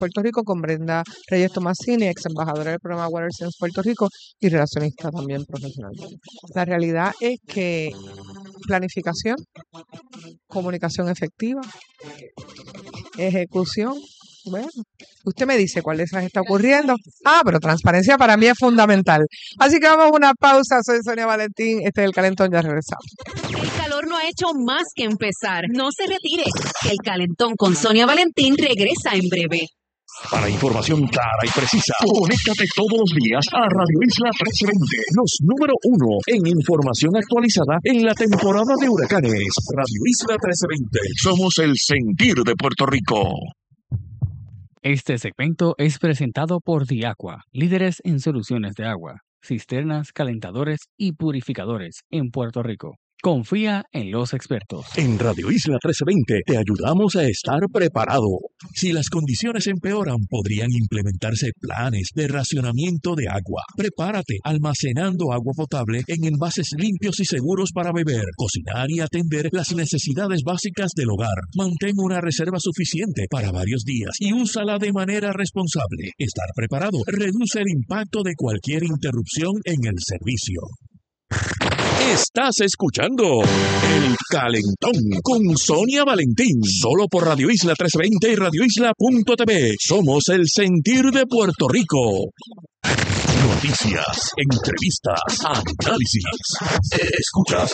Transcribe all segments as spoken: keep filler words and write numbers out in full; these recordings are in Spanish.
Puerto Rico, con Brenda Reyes Tomasini, ex embajadora del programa Water Sense Puerto Rico y relacionista también profesional. La realidad es que planificación, comunicación efectiva, ejecución, bueno, usted me dice cuál de esas está ocurriendo. Ah, pero transparencia para mí es fundamental. Así que vamos a una pausa. Soy Sonia Valentín. Este es El Calentón. Ya regresamos. El calor no ha hecho más que empezar. No se retire. El Calentón con Sonia Valentín regresa en breve. Para información clara y precisa, conéctate todos los días a Radio Isla trescientos veinte, los número uno en información actualizada en la temporada de huracanes. Radio Isla trescientos veinte, somos el sentir de Puerto Rico. Este segmento es presentado por Diaqua, líderes en soluciones de agua, cisternas, calentadores y purificadores en Puerto Rico. Confía en los expertos. En Radio Isla trescientos veinte te ayudamos a estar preparado. Si las condiciones empeoran, podrían implementarse planes de racionamiento de agua. Prepárate almacenando agua potable en envases limpios y seguros para beber, cocinar y atender las necesidades básicas del hogar. Mantén una reserva suficiente para varios días y úsala de manera responsable. Estar preparado reduce el impacto de cualquier interrupción en el servicio. Estás escuchando El Calentón con Sonia Valentín, solo por Radio Isla trescientos veinte y radio isla punto t v. Somos el sentir de Puerto Rico. Noticias, entrevistas, análisis. Escuchas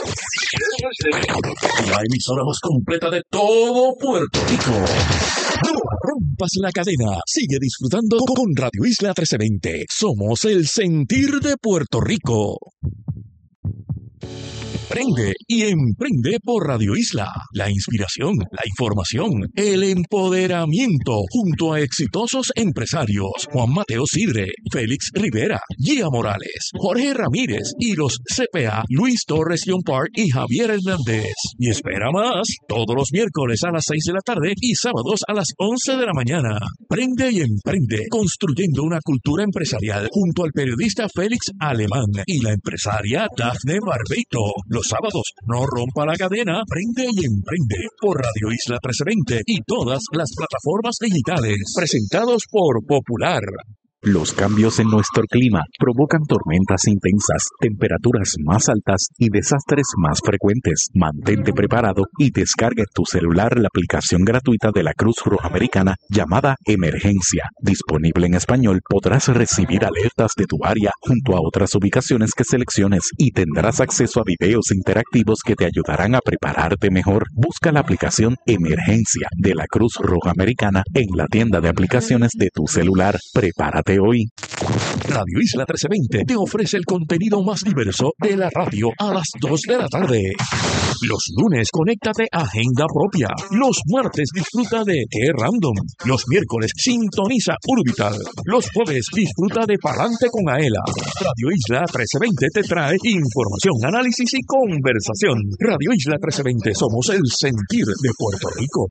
la emisora más completa de todo Puerto Rico. No rompas la cadena. Sigue disfrutando con Radio Isla trescientos veinte. Somos el sentir de Puerto Rico. Prende y emprende por Radio Isla. La inspiración, la información, el empoderamiento, junto a exitosos empresarios Juan Mateo Sidre, Félix Rivera, Gia Morales, Jorge Ramírez y los C P A Luis Torres John Park y Javier Hernández. Y espera más, todos los miércoles a las seis de la tarde y sábados a las once de la mañana. Prende y emprende, construyendo una cultura empresarial junto al periodista Félix Alemán y la empresaria Dafne Barbeito. Los sábados, no rompa la cadena, prende y emprende por Radio Isla trescientos veinte y todas las plataformas digitales. Presentados por Popular. Los cambios en nuestro clima provocan tormentas intensas, temperaturas más altas y desastres más frecuentes. Mantente preparado y descarga en tu celular la aplicación gratuita de la Cruz Roja Americana llamada Emergencia. Disponible en español, podrás recibir alertas de tu área junto a otras ubicaciones que selecciones y tendrás acceso a videos interactivos que te ayudarán a prepararte mejor. Busca la aplicación Emergencia de la Cruz Roja Americana en la tienda de aplicaciones de tu celular. Prepárate hoy. Radio Isla trescientos veinte te ofrece el contenido más diverso de la radio a las dos de la tarde. Los lunes, conéctate a Agenda Propia. Los martes, disfruta de Qué Random. Los miércoles, sintoniza Urbital. Los jueves, disfruta de Palante con Aela. Radio Isla trescientos veinte te trae información, análisis y conversación. Radio Isla trescientos veinte, somos el sentir de Puerto Rico.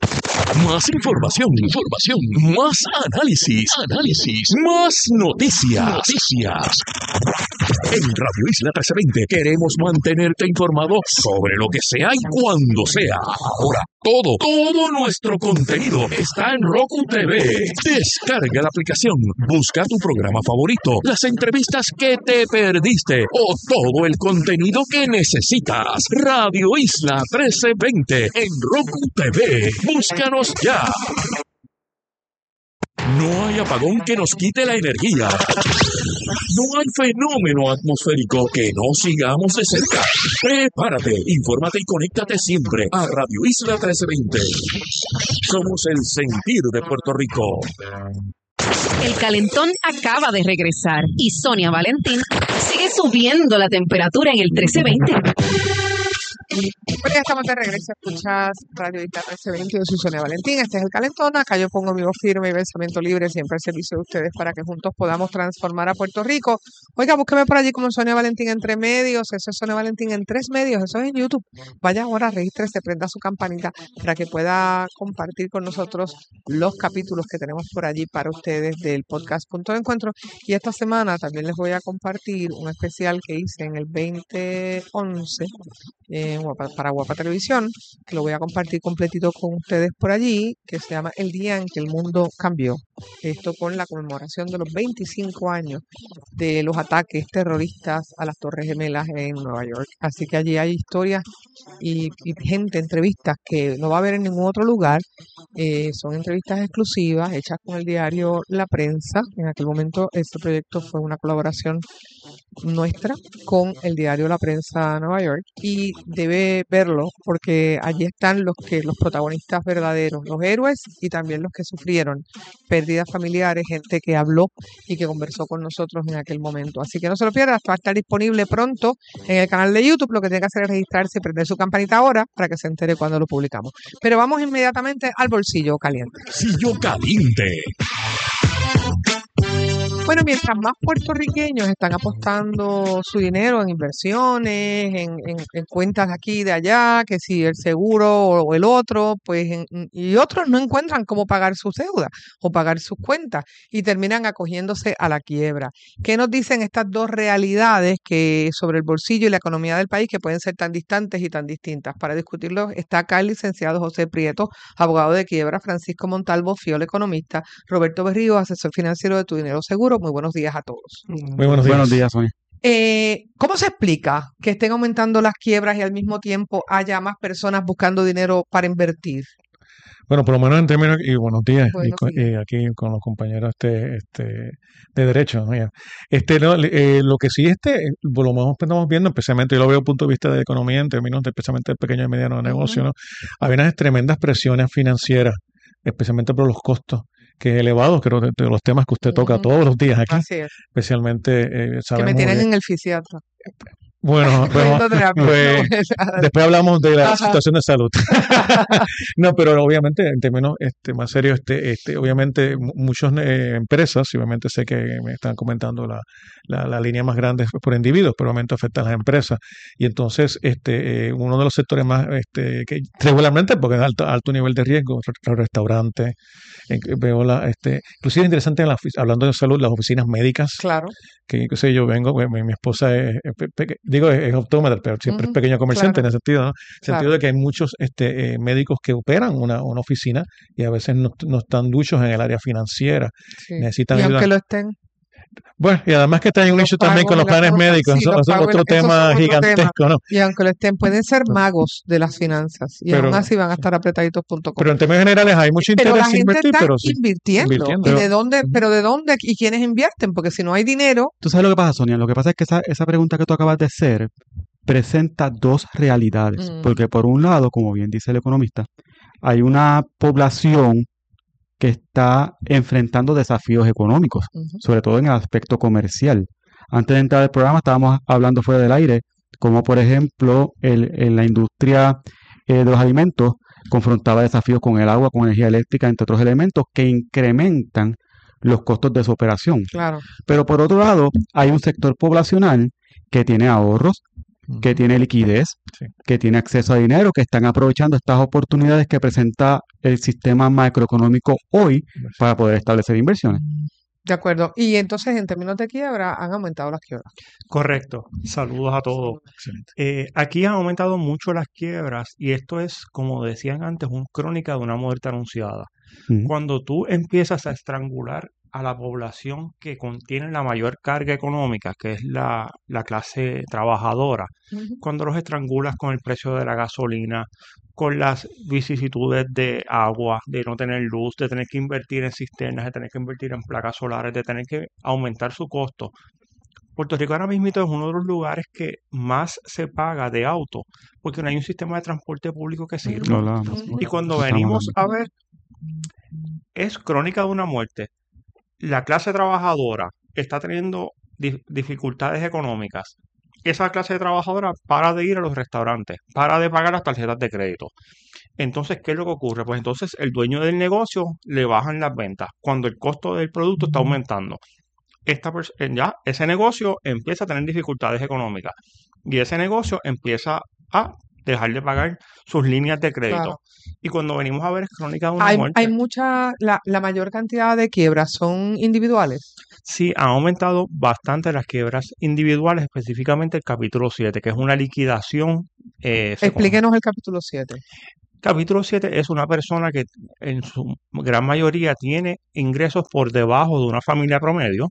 Más información, información, más análisis, análisis, más noticias, noticias. En Radio Isla trescientos veinte queremos mantenerte informado sobre lo que sea y cuando sea. Ahora, todo, todo nuestro contenido está en Roku T V. Descarga la aplicación, busca tu programa favorito, las entrevistas que te perdiste o todo el contenido que necesitas. Radio Isla trescientos veinte en Roku T V. Búscanos ya. No hay apagón que nos quite la energía. No hay fenómeno atmosférico que no sigamos de cerca. Prepárate, infórmate y conéctate siempre a Radio Isla trescientos veinte. Somos el sentir de Puerto Rico. El Calentón acaba de regresar y Sonia Valentín sigue subiendo la temperatura en el trece veinte. Pues ya estamos de regreso, escuchas Radio Isla trece veinte, yo soy Sonia Valentín, este es El Calentón, acá yo pongo mi voz firme y pensamiento libre siempre al servicio de ustedes para que juntos podamos transformar a Puerto Rico. Oiga, búsqueme por allí como Sonia Valentín Entre Medios, eso es Sonia Valentín en tres medios, eso es en YouTube. Vaya ahora, regístrese, prenda su campanita para que pueda compartir con nosotros los capítulos que tenemos por allí para ustedes del podcast Punto de Encuentro. Y esta semana también les voy a compartir un especial que hice en el veinte once eh, Guapa- para Guapa Televisión, que lo voy a compartir completito con ustedes por allí, que se llama El día en que el mundo cambió. Esto con la conmemoración de los veinticinco años de los ataques terroristas a las Torres Gemelas en Nueva York. Así que allí hay historias y, y gente, entrevistas que no va a haber en ningún otro lugar. Eh, son entrevistas exclusivas hechas con el diario La Prensa. En aquel momento este proyecto fue una colaboración nuestra con el diario La Prensa de Nueva York y debe verlo porque allí están los que los protagonistas verdaderos, los héroes y también los que sufrieron pérdidas familiares, gente que habló y que conversó con nosotros en aquel momento. Así que no se lo pierda, va a estar disponible pronto en el canal de YouTube. Lo que tiene que hacer es registrarse y prender su campanita ahora para que se entere cuando lo publicamos. Pero vamos inmediatamente al bolsillo caliente. Bolsillo caliente. Bueno, mientras más puertorriqueños están apostando su dinero en inversiones, en, en- en cuentas de aquí y de allá, que si el seguro o, o el otro, pues en- en- y otros no encuentran cómo pagar sus deudas o pagar sus cuentas y terminan acogiéndose a la quiebra. ¿Qué nos dicen estas dos realidades que sobre el bolsillo y la economía del país que pueden ser tan distantes y tan distintas? Para discutirlo está acá el licenciado José Prieto, abogado de quiebra, Francisco Montalvo, Fiol, economista, Roberto Berrío, asesor financiero de Tu Dinero Seguro. Muy buenos días a todos. Muy buenos días. Buenos días, Sonia. Eh, ¿cómo se explica que estén aumentando las quiebras y al mismo tiempo haya más personas buscando dinero para invertir? Bueno, por lo menos en términos, y buenos días, y, Buenos co- días. y aquí con los compañeros este, este, de derecho, ¿no? Ya. Este, no, eh, lo que sí, este, por lo menos estamos viendo, especialmente, yo lo veo desde el punto de vista de economía, en términos de, especialmente del pequeño y mediano negocio, ¿no? Hay unas tremendas presiones financieras, especialmente por los costos, que es elevados, creo, de, de los temas que usted toca Ujú. todos los días aquí, Así es. especialmente, eh, Que me sabemos tienen que- en el fisiatra. bueno, bueno, Cogiendo terapia. pues, No, después hablamos de la Ajá. situación de salud. No, pero obviamente, en términos este, más serios, este, este, obviamente, mu- muchas eh, empresas, y obviamente sé que me están comentando la, la, la línea más grande es por individuos, pero obviamente afecta a las empresas. Y entonces, este, eh, uno de los sectores más, este, que regularmente, porque es alto, alto nivel de riesgo, re- los restaurantes, eh, veo la, este, inclusive es interesante, en la ofi- hablando de salud, las oficinas médicas, claro. que qué sé yo vengo, pues, mi, mi esposa es, es pe- peque- digo, es, es optómetra, pero siempre Ujú, es pequeño comerciante claro. en ese sentido, ¿no? En el sentido Claro. de que hay muchos este, eh, médicos que operan una, una oficina y a veces no, no están duchos en el área financiera, Sí. necesitan Y ayuda. aunque lo estén, Bueno, y además que está en un los issue también pagos con y los las planes cosas, médicos, sí, eso, los eso es pagos y otro las- esos tema son otro tema. gigantesco, ¿no? Y aunque lo estén, pueden ser magos de las finanzas. Y aún Pero, así van a estar apretaditos punto com. pero en términos generales hay mucho Pero interés la en gente invertir, está pero sí, invirtiendo. invirtiendo. ¿Y de Pero, dónde? ujú. ¿Pero de dónde? ¿Y quiénes invierten? Porque si no hay dinero, ¿Tú sabes lo que pasa, Sonia? Lo que pasa es que esa, esa pregunta que tú acabas de hacer presenta dos realidades. mm, Porque por un lado, como bien dice el economista, hay una población que está enfrentando desafíos económicos, ujú, sobre todo en el aspecto comercial. Antes de entrar al programa estábamos hablando fuera del aire, como por ejemplo el- en la industria eh, de los alimentos confrontaba desafíos con el agua, con energía eléctrica, entre otros elementos que incrementan los costos de su operación. claro. Pero por otro lado, hay un sector poblacional que tiene ahorros, que Ujú. tiene liquidez, Sí. que tiene acceso a dinero, que están aprovechando estas oportunidades que presenta el sistema macroeconómico hoy para poder establecer inversiones. De acuerdo. Y entonces, en términos de quiebra, han aumentado las quiebras. Correcto. Saludos a todos. Excelente. Eh, aquí han aumentado mucho las quiebras y esto es, como decían antes, una crónica de una muerte anunciada. Ujú. Cuando tú empiezas a estrangular a la población que contiene la mayor carga económica, que es la, la clase trabajadora, Ujú. cuando los estrangulas con el precio de la gasolina, con las vicisitudes de agua, de no tener luz, de tener que invertir en cisternas, de tener que invertir en placas solares, de tener que aumentar su costo. Puerto Rico ahora mismo es uno de los lugares que más se paga de auto, porque no hay un sistema de transporte público que Lo sirva. hablábamos. Y cuando Estamos venimos hablando. a ver, es crónica de una muerte. La clase trabajadora está teniendo di- dificultades económicas. Esa clase de trabajadora para de ir a los restaurantes, para de pagar las tarjetas de crédito. Entonces, ¿qué es lo que ocurre? Pues entonces el dueño del negocio le bajan las ventas cuando el costo del producto está aumentando. Esta pers- eh, ya ese negocio empieza a tener dificultades económicas y ese negocio empieza a dejar de pagar sus líneas de crédito. Claro. Y cuando venimos a ver, es crónica de una Hay, muerte. hay mucha, la, la mayor cantidad de quiebras son individuales. Sí, han aumentado bastante las quiebras individuales, específicamente el capítulo siete, que es una liquidación. Eh, se- Explíquenos el capítulo siete. Capítulo siete es una persona que en su gran mayoría tiene ingresos por debajo de una familia promedio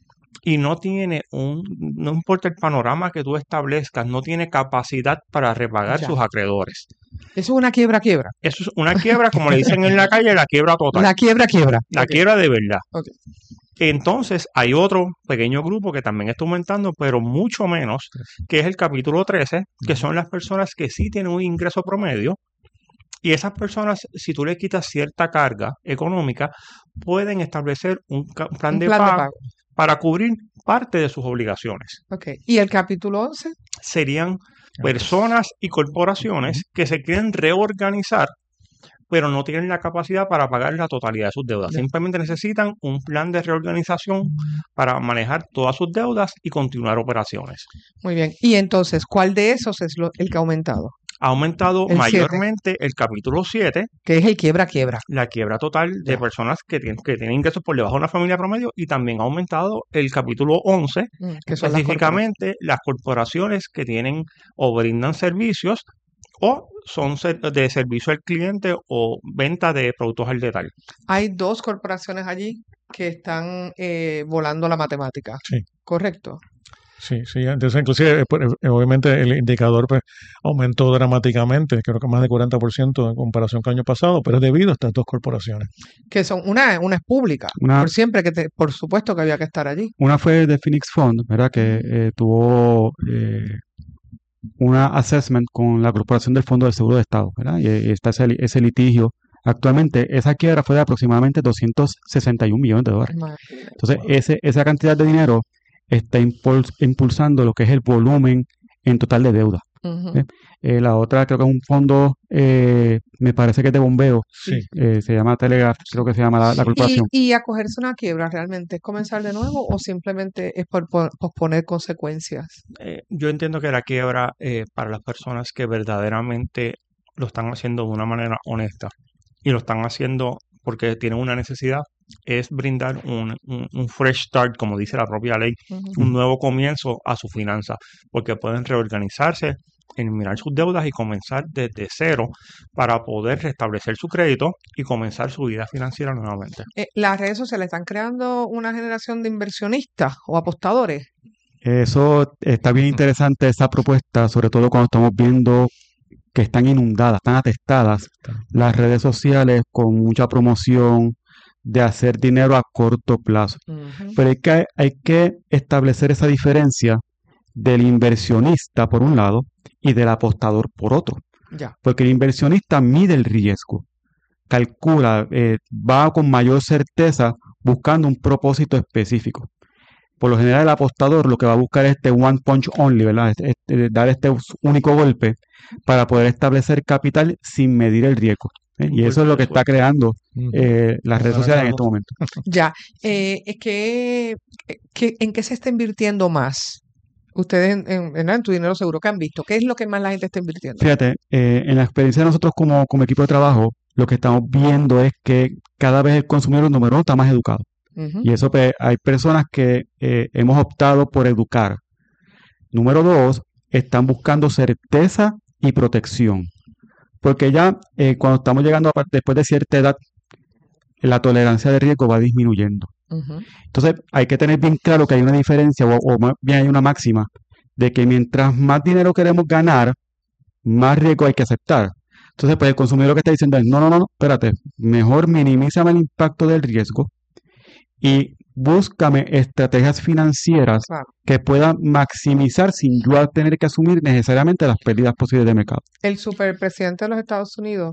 y no tiene un, no importa el panorama que tú establezcas, no tiene capacidad para repagar Ya. sus acreedores. Eso es una quiebra, quiebra. Eso es una quiebra, como le dicen en la calle, la quiebra total. La quiebra, quiebra. La Ok. quiebra de verdad. Ok. Entonces, hay otro pequeño grupo que también está aumentando, pero mucho menos, que es el capítulo trece, que son las personas que sí tienen un ingreso promedio. Y esas personas, si tú le quitas cierta carga económica, pueden establecer un ca- plan, Un de, plan de pago pago. para cubrir parte de sus obligaciones. Ok. ¿Y el capítulo once? Serían personas y corporaciones que se quieren reorganizar, pero no tienen la capacidad para pagar la totalidad de sus deudas. Ya. Simplemente necesitan un plan de reorganización para manejar todas sus deudas y continuar operaciones. Muy bien. Y entonces, ¿cuál de esos es lo- el que ha aumentado? Ha aumentado El siete. mayormente el capítulo siete, Que es el quiebra, quiebra. la quiebra total de Ya. personas que tienen, que tienen ingresos por debajo de una familia promedio, y también ha aumentado el capítulo once, Mm, que son las específicamente las corporaciones que tienen o brindan servicios o son ser- de servicio al cliente o venta de productos al detalle. Hay dos corporaciones allí que están eh, volando la matemática. Sí. ¿Correcto? Sí, sí, entonces inclusive, eh, pues, eh, obviamente el indicador pues, aumentó dramáticamente, creo que más de cuarenta por ciento en comparación con el año pasado, pero es debido a estas dos corporaciones. Que son, una, una es pública. Una- Por siempre que te, por supuesto que había que estar allí. Una fue de Phoenix Fund, ¿verdad? Que eh, tuvo eh, una assessment con la Corporación del Fondo del Seguro de Estado, ¿verdad? Y, y está ese, ese litigio. Actualmente, esa quiebra fue de aproximadamente doscientos sesenta y un millones de dólares. Imagínate. Entonces, Wow. ese, esa cantidad de dinero está impuls- impulsando lo que es el volumen en total de deuda. Ujú. ¿eh? Eh, la otra creo que es un fondo, eh, me parece que es de bombeo, Sí. eh, se llama Telegraph, creo que se llama la, la Y, corporación. y acogerse a una quiebra realmente es comenzar de nuevo o simplemente es por, por posponer consecuencias. Eh, yo entiendo que la quiebra, eh, para las personas que verdaderamente lo están haciendo de una manera honesta y lo están haciendo porque tienen una necesidad, es brindar un, un- un fresh start, como dice la propia ley, Ujú. un nuevo comienzo a su finanza, porque pueden reorganizarse, eliminar sus deudas y comenzar desde cero para poder restablecer su crédito y comenzar su vida financiera nuevamente. Eh, las redes sociales están creando una generación de inversionistas o apostadores. Eso está bien interesante, esa propuesta, sobre todo cuando estamos viendo que están inundadas, están atestadas las redes sociales con mucha promoción de hacer dinero a corto plazo. Ujú. Pero hay que, hay que establecer esa diferencia del inversionista por un lado y del apostador por otro. Ya. Porque el inversionista mide el riesgo, calcula, eh, va con mayor certeza buscando un propósito específico. Por lo general, el apostador lo que va a buscar es este one punch only, ¿verdad? Este- este- dar este único golpe para poder establecer capital sin medir el riesgo. ¿eh? Un Y eso golpe es lo de que está suerte. creando Ujú. eh, las redes Ojalá sociales en que este no. momento. Ya. Eh, es que, que- ¿en qué se está invirtiendo más? Ustedes en, en- ¿verdad? En tu dinero seguro que han visto. ¿Qué es lo que más la gente está invirtiendo? Fíjate, eh, en la experiencia de nosotros como, como equipo de trabajo, lo que estamos viendo es que cada vez el consumidor número uno está más educado. Ujú. Y eso, pues, hay personas que eh, hemos optado por educar. Número dos, están buscando certeza y protección. Porque ya eh, cuando estamos llegando a par- después de cierta edad, la tolerancia de riesgo va disminuyendo. Ujú. Entonces, hay que tener bien claro que hay una diferencia, o, o más bien hay una máxima, de que mientras más dinero queremos ganar, más riesgo hay que aceptar. Entonces, pues el consumidor lo que está diciendo es, no, no, no, no, espérate, mejor minimízame el impacto del riesgo y búscame estrategias financieras Claro. que puedan maximizar sin yo tener que asumir necesariamente las pérdidas posibles de mercado. El superpresidente de los Estados Unidos,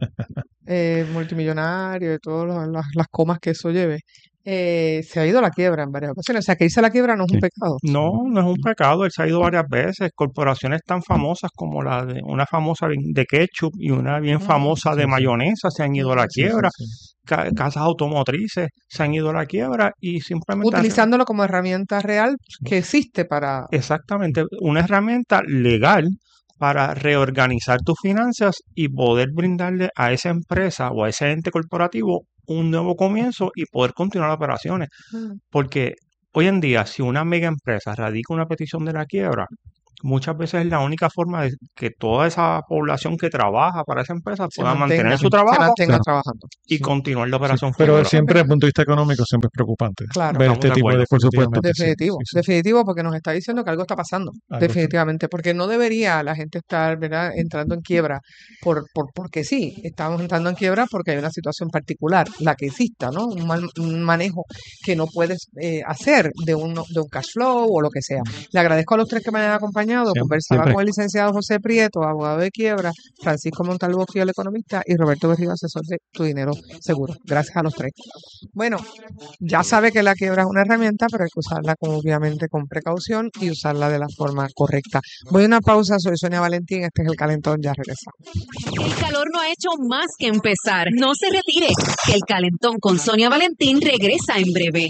eh, multimillonario y todas los- las, las comas que eso lleve, eh, se ha ido a la quiebra en varias ocasiones. O sea, que irse a la quiebra no es un Sí. pecado. No, no es un pecado, él se ha ido varias veces. Corporaciones tan famosas como la de una famosa de ketchup y una bien Ujú. famosa de Sí, sí. mayonesa se han ido a la Sí, sí, quiebra. sí. Ca- casas automotrices se han ido a la quiebra y simplemente han- Utilizándolo como herramienta real que existe para... exactamente una herramienta legal para reorganizar tus finanzas y poder brindarle a esa empresa o a ese ente corporativo un nuevo comienzo y poder continuar operaciones. Porque hoy en día, si una mega empresa radica una petición de la quiebra, muchas veces es la única forma de que toda esa población que trabaja para esa empresa Se pueda mantenga, mantener su se trabajo mantenga Claro. trabajando. y continuar la operación. Pero futura. siempre desde el punto de vista económico siempre es preocupante Claro. ver Estamos este de tipo acuerdo, de por supuesto. efectivamente, sí, Definitivo, sí, sí. definitivo, porque nos está diciendo que algo está pasando, Algo definitivamente, porque no debería la gente estar, ¿verdad?, entrando en quiebra por, por porque sí, estamos entrando en quiebra porque hay una situación particular, la que exista, ¿no? Un, mal- un manejo que no puedes eh, hacer de un, de un cash flow o lo que sea. Le agradezco a los tres que me hayan acompañado, Siempre, conversaba siempre. con el licenciado José Prieto, abogado de quiebra, Francisco Montalvo, el economista, y Roberto Berrío, asesor de Tu Dinero Seguro. Gracias a los tres. Bueno, ya sabe que la quiebra es una herramienta, pero hay que usarla con, obviamente con precaución y usarla de la forma correcta. Voy a una pausa, soy Sonia Valentín, este es El Calentón, ya regresamos. El calor no ha hecho más que empezar. No se retire, que el calentón con Sonia Valentín regresa en breve.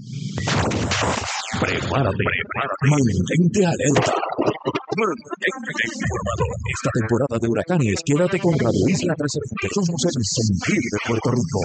Prepárate, mantente alerta. Mantente informado. Esta temporada de huracanes, quédate con Radio Isla trescientos sesenta. Somos el sentir de Puerto Rico.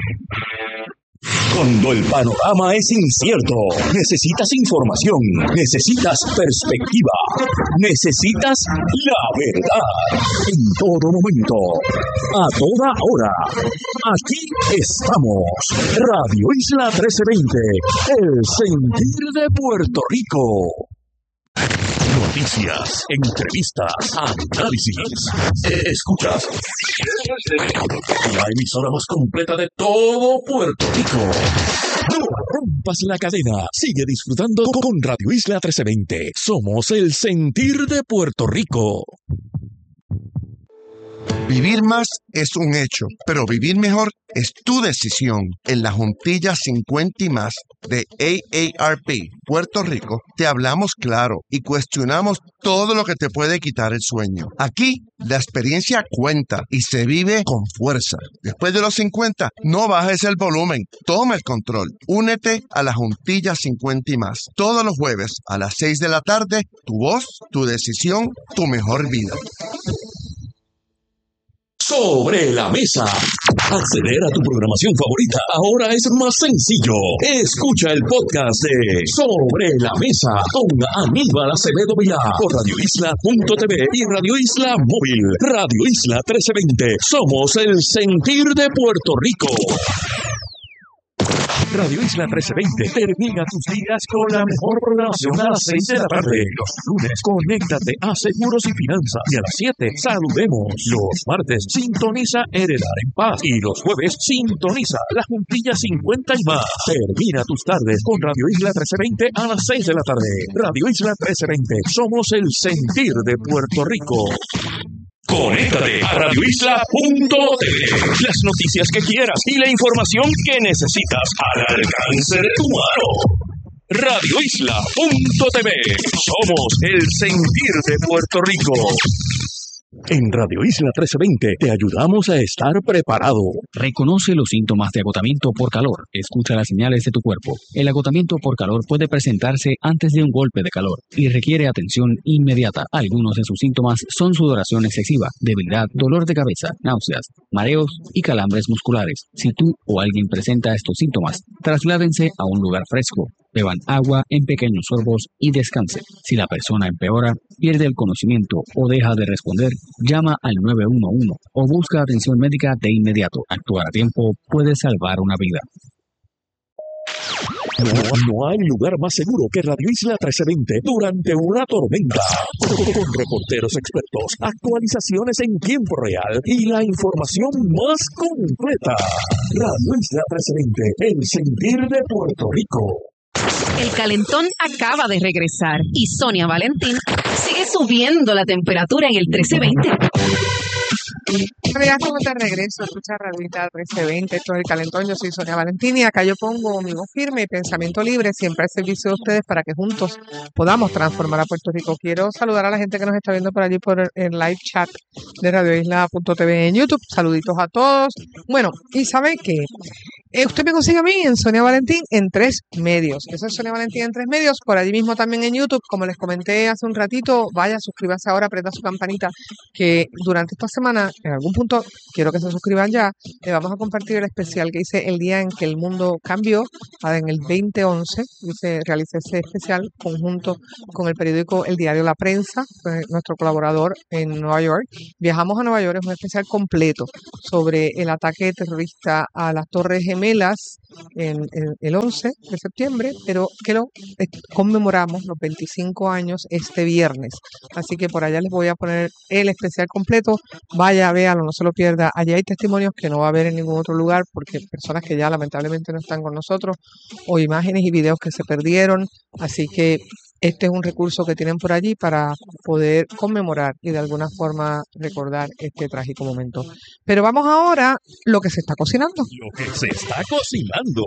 Cuando el panorama es incierto, necesitas información, necesitas perspectiva, necesitas la verdad. En todo momento, a toda hora. Aquí estamos. Radio Isla trescientos veinte, el sentir de Puerto Rico. Noticias, entrevistas, análisis. Escuchas la emisora más completa de todo Puerto Rico. No rompas la cadena. Sigue disfrutando con Radio Isla trescientos veinte. Somos el sentir de Puerto Rico. Vivir más es un hecho, pero vivir mejor es tu decisión. En la Juntilla cincuenta y más de A A R P Puerto Rico, te hablamos claro y cuestionamos todo lo que te puede quitar el sueño. Aquí, la experiencia cuenta y se vive con fuerza. Después de los cincuenta, no bajes el volumen, toma el control. Únete a la Juntilla cincuenta y más. Todos los jueves a las seis de la tarde, tu voz, tu decisión, tu mejor vida. Sobre la mesa. Acceder a tu programación favorita ahora es más sencillo. Escucha el podcast de Sobre la Mesa con Aníbal Acevedo Vilá por radio isla punto t v y Radio Isla Móvil. Radio Isla trescientos veinte. Somos el sentir de Puerto Rico. Radio Isla trescientos veinte termina tus días con la mejor programación a las seis de la tarde. Los lunes, conéctate a Seguros y Finanzas. Y a las siete, saludemos. Los martes, sintoniza Heredar en Paz. Y los jueves, sintoniza La Juntilla cincuenta y más. Termina tus tardes con Radio Isla trescientos veinte a las seis de la tarde. Radio Isla trescientos veinte. Somos el sentir de Puerto Rico. Conéctate a radio isla punto t v. Las noticias que quieras y la información que necesitas al alcance de tu mano. radio isla punto t v. Somos el sentir de Puerto Rico. En Radio Isla trescientos veinte te ayudamos a estar preparado. Reconoce los síntomas de agotamiento por calor. Escucha las señales de tu cuerpo. El agotamiento por calor puede presentarse antes de un golpe de calor y requiere atención inmediata. Algunos de sus síntomas son sudoración excesiva, debilidad, dolor de cabeza, náuseas, mareos y calambres musculares. Si tú o alguien presenta estos síntomas, trasládense a un lugar fresco. Beban agua en pequeños sorbos y descansen. Si la persona empeora, pierde el conocimiento o deja de responder, llama al nueve uno uno o busca atención médica de inmediato. Actuar a tiempo puede salvar una vida. No, no hay lugar más seguro que Radio Isla trescientos veinte durante una tormenta. Con reporteros expertos, actualizaciones en tiempo real y la información más completa. Radio Isla trescientos veinte, el sentir de Puerto Rico. El calentón acaba de regresar y Sonia Valentín sigue subiendo la temperatura en el trece veinte. Bueno, ya estamos de regreso, escucha Radio Isla trece veinte, esto es El Calentón, yo soy Sonia Valentín y acá yo pongo mi voz firme y pensamiento libre siempre al servicio de ustedes para que juntos podamos transformar a Puerto Rico. Quiero saludar a la gente que nos está viendo por allí por el, el live chat de radio isla punto t v en YouTube, saluditos a todos. Bueno, y ¿sabe qué? Eh, usted me consigue a mí en Sonia Valentín en tres medios. Eso es Sonia Valentín en tres medios. Por allí mismo también en YouTube. Como les comenté hace un ratito, vaya, suscríbase ahora, aprieta su campanita, que durante esta semana, en algún punto, quiero que se suscriban ya. Le vamos a compartir el especial que hice el día en que el mundo cambió, en el veinte once. Hice, realicé ese especial conjunto con el periódico El Diario La Prensa, nuestro colaborador en Nueva York. Viajamos a Nueva York, es un especial completo sobre el ataque terrorista a las Torres Gemelas en, en el once de septiembre, pero que lo eh, conmemoramos los veinticinco años este viernes. Así que por allá les voy a poner el especial completo. Vaya, véalo, no se lo pierda. Allí hay testimonios que no va a haber en ningún otro lugar porque personas que ya lamentablemente no están con nosotros o imágenes y videos que se perdieron. Así que este es un recurso que tienen por allí para poder conmemorar y de alguna forma recordar este trágico momento. Pero vamos ahora a lo que se está cocinando. Lo que se está cocinando.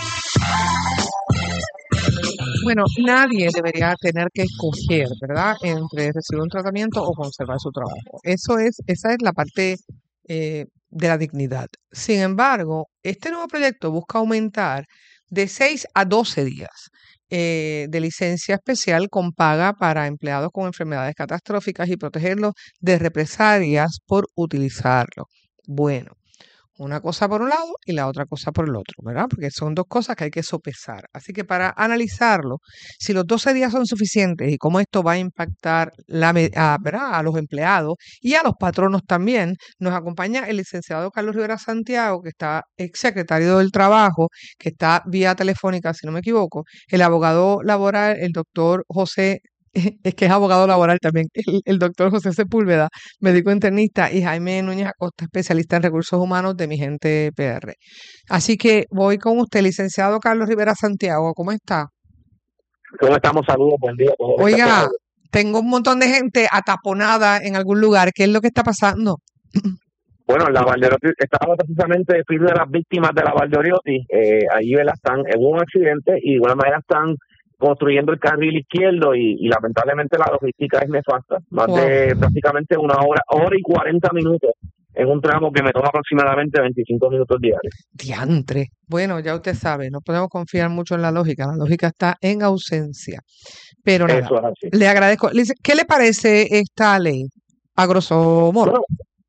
Bueno, nadie debería tener que escoger, ¿verdad?, entre recibir un tratamiento o conservar su trabajo. Eso es, esa es la parte eh, de la dignidad. Sin embargo, este nuevo proyecto busca aumentar de seis a doce días eh, de licencia especial con paga para empleados con enfermedades catastróficas y protegerlos de represalias por utilizarlo. Bueno, una cosa por un lado y la otra cosa por el otro, ¿verdad? Porque son dos cosas que hay que sopesar. Así que para analizarlo, si los doce días son suficientes y cómo esto va a impactar la, a, ¿verdad?, a los empleados y a los patronos también, nos acompaña el licenciado Carlos Rivera Santiago, que está exsecretario del Trabajo, que está vía telefónica, si no me equivoco, el abogado laboral, el doctor José, es que es abogado laboral también, el, el doctor José Sepúlveda, médico internista, y Jaime Núñez Acosta, especialista en recursos humanos de Mi Gente P R. Así que voy con usted, licenciado Carlos Rivera Santiago, ¿cómo está? ¿Cómo estamos? Saludos, buen día. Oiga, tengo un montón de gente ataponada en algún lugar, ¿qué es lo que está pasando? Bueno, la Valdeoriotti, estaba precisamente de las víctimas de la Valdeoriotti, eh, allí están en un accidente y de alguna manera están construyendo el carril izquierdo y, y lamentablemente la logística es nefasta. Más wow. de prácticamente una hora, hora y cuarenta minutos en un tramo que me toma aproximadamente veinticinco minutos diarios. Diantre. Bueno, ya usted sabe, no podemos confiar mucho en la lógica. La lógica está en ausencia. Pero nada, Eso es así. Le agradezco. ¿Qué le parece esta ley, a grosso modo? Bueno,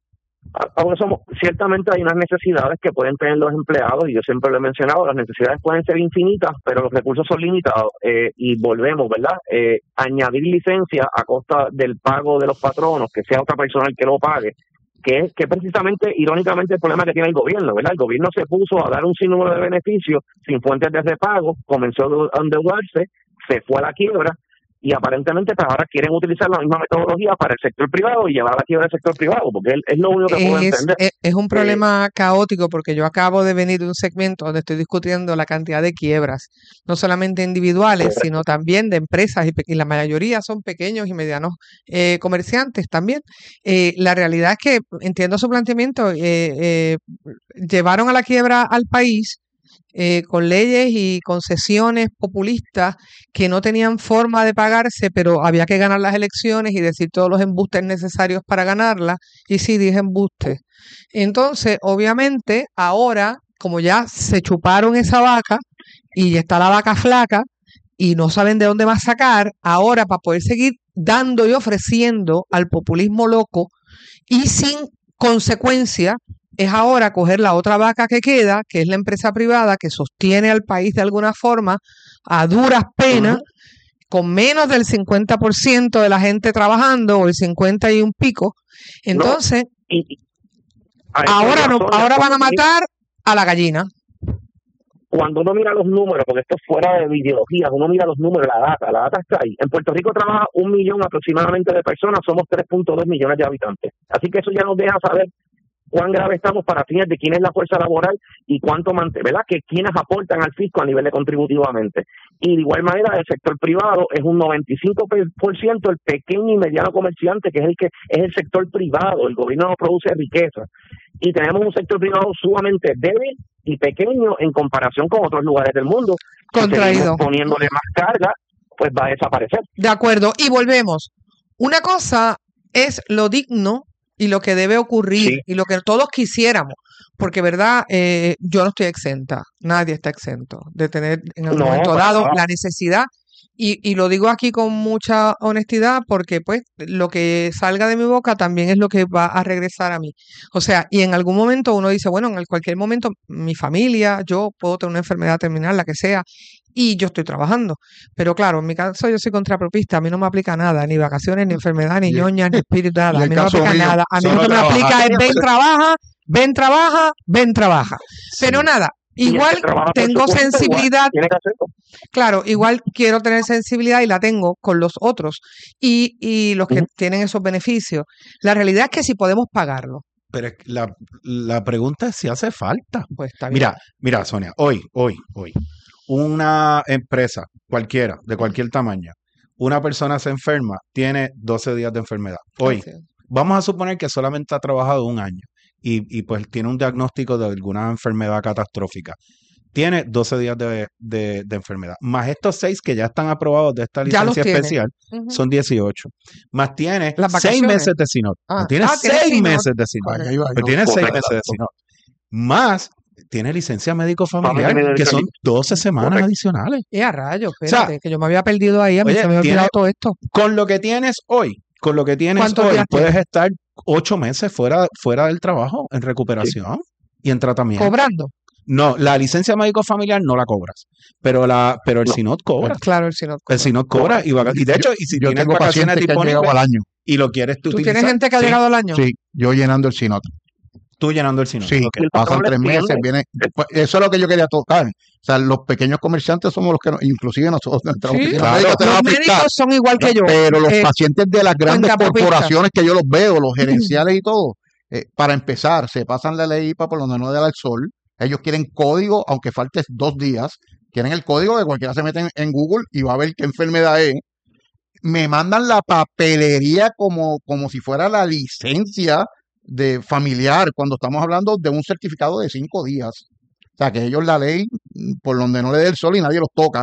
Ahora somos, ciertamente hay unas necesidades que pueden tener los empleados, y yo siempre lo he mencionado, las necesidades pueden ser infinitas, pero los recursos son limitados, eh, y volvemos, ¿verdad? Eh, añadir licencia a costa del pago de los patronos, que sea otra persona el que lo pague, que es que precisamente, irónicamente, el problema que tiene el gobierno, ¿verdad? El gobierno se puso a dar un sinnúmero de beneficios sin fuentes de repago, comenzó a endeudarse, se fue a la quiebra, y aparentemente pues ahora quieren utilizar la misma metodología para el sector privado y llevar a la quiebra del sector privado, porque es, es lo único que puedo es, entender. Es, es un problema eh, caótico, porque yo acabo de venir de un segmento donde estoy discutiendo la cantidad de quiebras, no solamente individuales, correcto, sino también de empresas, y, y la mayoría son pequeños y medianos eh, comerciantes también. Eh, la realidad es que, entiendo su planteamiento, eh, eh, llevaron a la quiebra al país Eh, con leyes y concesiones populistas que no tenían forma de pagarse, pero había que ganar las elecciones y decir todos los embustes necesarios para ganarlas, y sí, dije embustes. Entonces, obviamente, ahora, como ya se chuparon esa vaca y ya está la vaca flaca y no saben de dónde más sacar, ahora para poder seguir dando y ofreciendo al populismo loco y sin consecuencia, es ahora coger la otra vaca que queda, que es la empresa privada que sostiene al país de alguna forma a duras penas, uh-huh, con menos del cincuenta por ciento de la gente trabajando, o el cincuenta y un pico. Entonces, no, y, y, ahora, no, ahora van a matar a la gallina. Cuando uno mira los números, porque esto es fuera de ideologías, uno mira los números, la data, la data está ahí. En Puerto Rico trabaja un millón aproximadamente de personas, somos tres punto dos millones de habitantes. Así que eso ya nos deja saber cuán grave estamos para fines de quién es la fuerza laboral y cuánto mante- ¿verdad? Que quienes aportan al fisco a nivel de contributivamente. Y de igual manera el sector privado es un noventa y cinco por ciento el pequeño y mediano comerciante, que es el que es el sector privado. El gobierno no produce riqueza. Y tenemos un sector privado sumamente débil y pequeño en comparación con otros lugares del mundo. Contraído. Si seguimos poniéndole más carga, pues va a desaparecer. De acuerdo. Y volvemos. Una cosa es lo digno y lo que debe ocurrir Sí. y lo que todos quisiéramos, porque verdad, eh, yo no estoy exenta, nadie está exento de tener en algún No, momento para dado nada. la necesidad, y, y lo digo aquí con mucha honestidad porque pues lo que salga de mi boca también es lo que va a regresar a mí. O sea, y en algún momento uno dice, bueno, en el- cualquier momento mi familia, yo puedo tener una enfermedad terminal, la que sea, y yo estoy trabajando. Pero claro, en mi caso yo soy contrapropista, a mí no me aplica nada, ni vacaciones, ni enfermedad, ni Y- ñoña, ni espíritu, nada. y A el mí no me caso aplica mío, nada. A mí solo lo que me trabajar. aplica es ven, trabaja, ven, trabaja, ven, trabaja. Pero nada, Y el que igual trabaja por su tengo cuenta, igual sensibilidad. tiene que hacerlo. Claro, igual quiero tener sensibilidad y la tengo con los otros y, y los que Ujú. tienen esos beneficios. La realidad es que si podemos pagarlo, Pero es que la, la pregunta es si hace falta. pues está bien. Mira, mira, Sonia, hoy, hoy, hoy, una empresa cualquiera, de cualquier tamaño, una persona se enferma, tiene doce días de enfermedad. Hoy, Así es. vamos a suponer que solamente ha trabajado un año y, y pues tiene un diagnóstico de alguna enfermedad catastrófica. Tiene doce días de, de- de enfermedad. Más estos seis que ya están aprobados de esta Ya los licencia tiene. especial, Ujú. son dieciocho. Más tiene Las seis vacaciones. meses de SINOT. Ah, tiene ah, tiene seis SINOT. meses de SINOT. Correcto. Pues Ahí va, tiene seis Correcto. meses de SINOT. Más tiene licencia médico familiar, Familia que son médica. doce semanas Correcto. adicionales. Y a rayos, sea, espérate, que yo me había perdido ahí, a mí oye, se me había tiene- olvidado todo esto. Con lo que tienes hoy, con lo que tienes ¿Cuántos hoy, días puedes tienes? estar ocho meses fuera, fuera del trabajo, en recuperación y en tratamiento. Cobrando. No, la licencia médico familiar no la cobras, pero la, pero el No. SINOT cobra. Claro, el SINOT El cobra. SINOT cobra y, vaca- y de hecho, y si Yo tienes tengo vacaciones pacientes que han llegado disponibles al año. y lo quieres tú ¿Tú utilizar, tienes gente que ha sí, llegado al año? Sí, yo llenando el SINOT. tú llenando el SINOT. Sí, Ok. El pasan patrón le tres meses, extiende. viene. pues, eso es lo que yo quería tocar. O sea, los pequeños comerciantes somos los que, no- inclusive nosotros, nuestra Sí, oficina claro. médica te va a los aplicar. médicos son igual que yo. Pero los Eh, pacientes de las grandes cuentapropistas. corporaciones que yo los veo, los gerenciales y todo, eh, para empezar, se pasan la ley I P A por donde no le da el sol. Ellos quieren código, aunque falte dos días. Quieren el código de cualquiera se mete en, en Google y va a ver qué enfermedad es. Me mandan la papelería como, como si fuera la licencia de familiar, cuando estamos hablando de un certificado de cinco días. O sea, que ellos la ley, mm, por donde no le dé el sol y nadie los toca.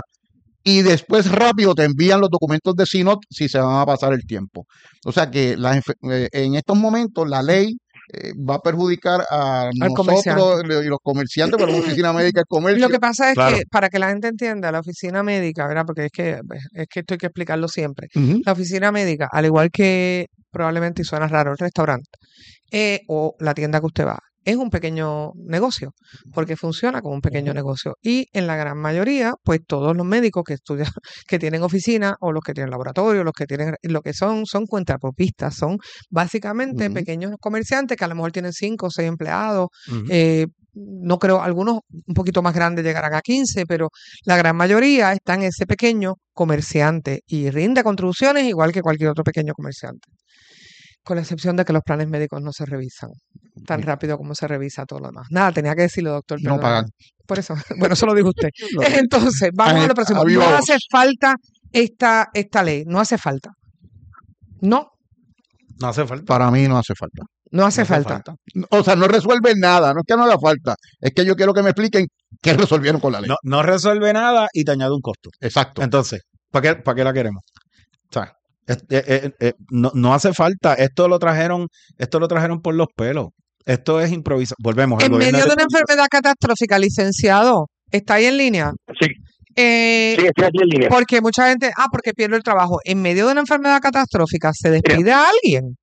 Y después rápido te envían los documentos de SINOT si se van a pasar el tiempo. O sea que la enfe- eh, en estos momentos la ley eh, va a perjudicar a nosotros comerciante. y los comerciantes, pero la oficina médica es comercio. Lo que pasa es Claro. que, para que la gente entienda, la oficina médica, ¿verdad? Porque es que, es que esto hay que explicarlo siempre. Ujú. La oficina médica, al igual que probablemente, y suena raro, el restaurante eh, o la tienda que usted va, es un pequeño negocio, porque funciona como un pequeño negocio. Y en la gran mayoría, pues todos los médicos que estudian, que tienen oficina, o los que tienen laboratorio, los que tienen, lo que son, son cuentapropistas, son básicamente Ujú. pequeños comerciantes que a lo mejor tienen cinco o seis empleados. Ujú. eh, no creo, algunos un poquito más grandes llegarán a quince, pero la gran mayoría está en ese pequeño comerciante y rinde contribuciones igual que cualquier otro pequeño comerciante. Con la excepción de que los planes médicos no se revisan tan rápido como se revisa todo lo demás. Nada, tenía que decirlo, doctor. Y no perdóname. pagan. Por eso, bueno, eso lo dijo usted. No. Entonces, vamos Ay, a lo próximo. a viva No voz. hace falta esta, esta ley, no hace falta. No, No hace falta. Para mí no hace falta. no hace No hace falta. falta. O sea, no resuelve nada, no es que no haga falta, es que yo quiero que me expliquen qué resolvieron con la ley. No, no resuelve nada y te añade un costo. Exacto. Entonces, ¿para qué, para qué la queremos? O sea, es- eh, eh, eh, no, no hace falta. Esto lo trajeron, esto lo trajeron por los pelos. Esto es improvisado. Volvemos. el En gobierno medio de- de una enfermedad catastrófica, licenciado, ¿está ahí en línea? Sí, Eh, sí, estoy aquí en línea. Porque mucha gente, ah, porque pierdo el trabajo. En medio de una enfermedad catastrófica, ¿se despide a alguien?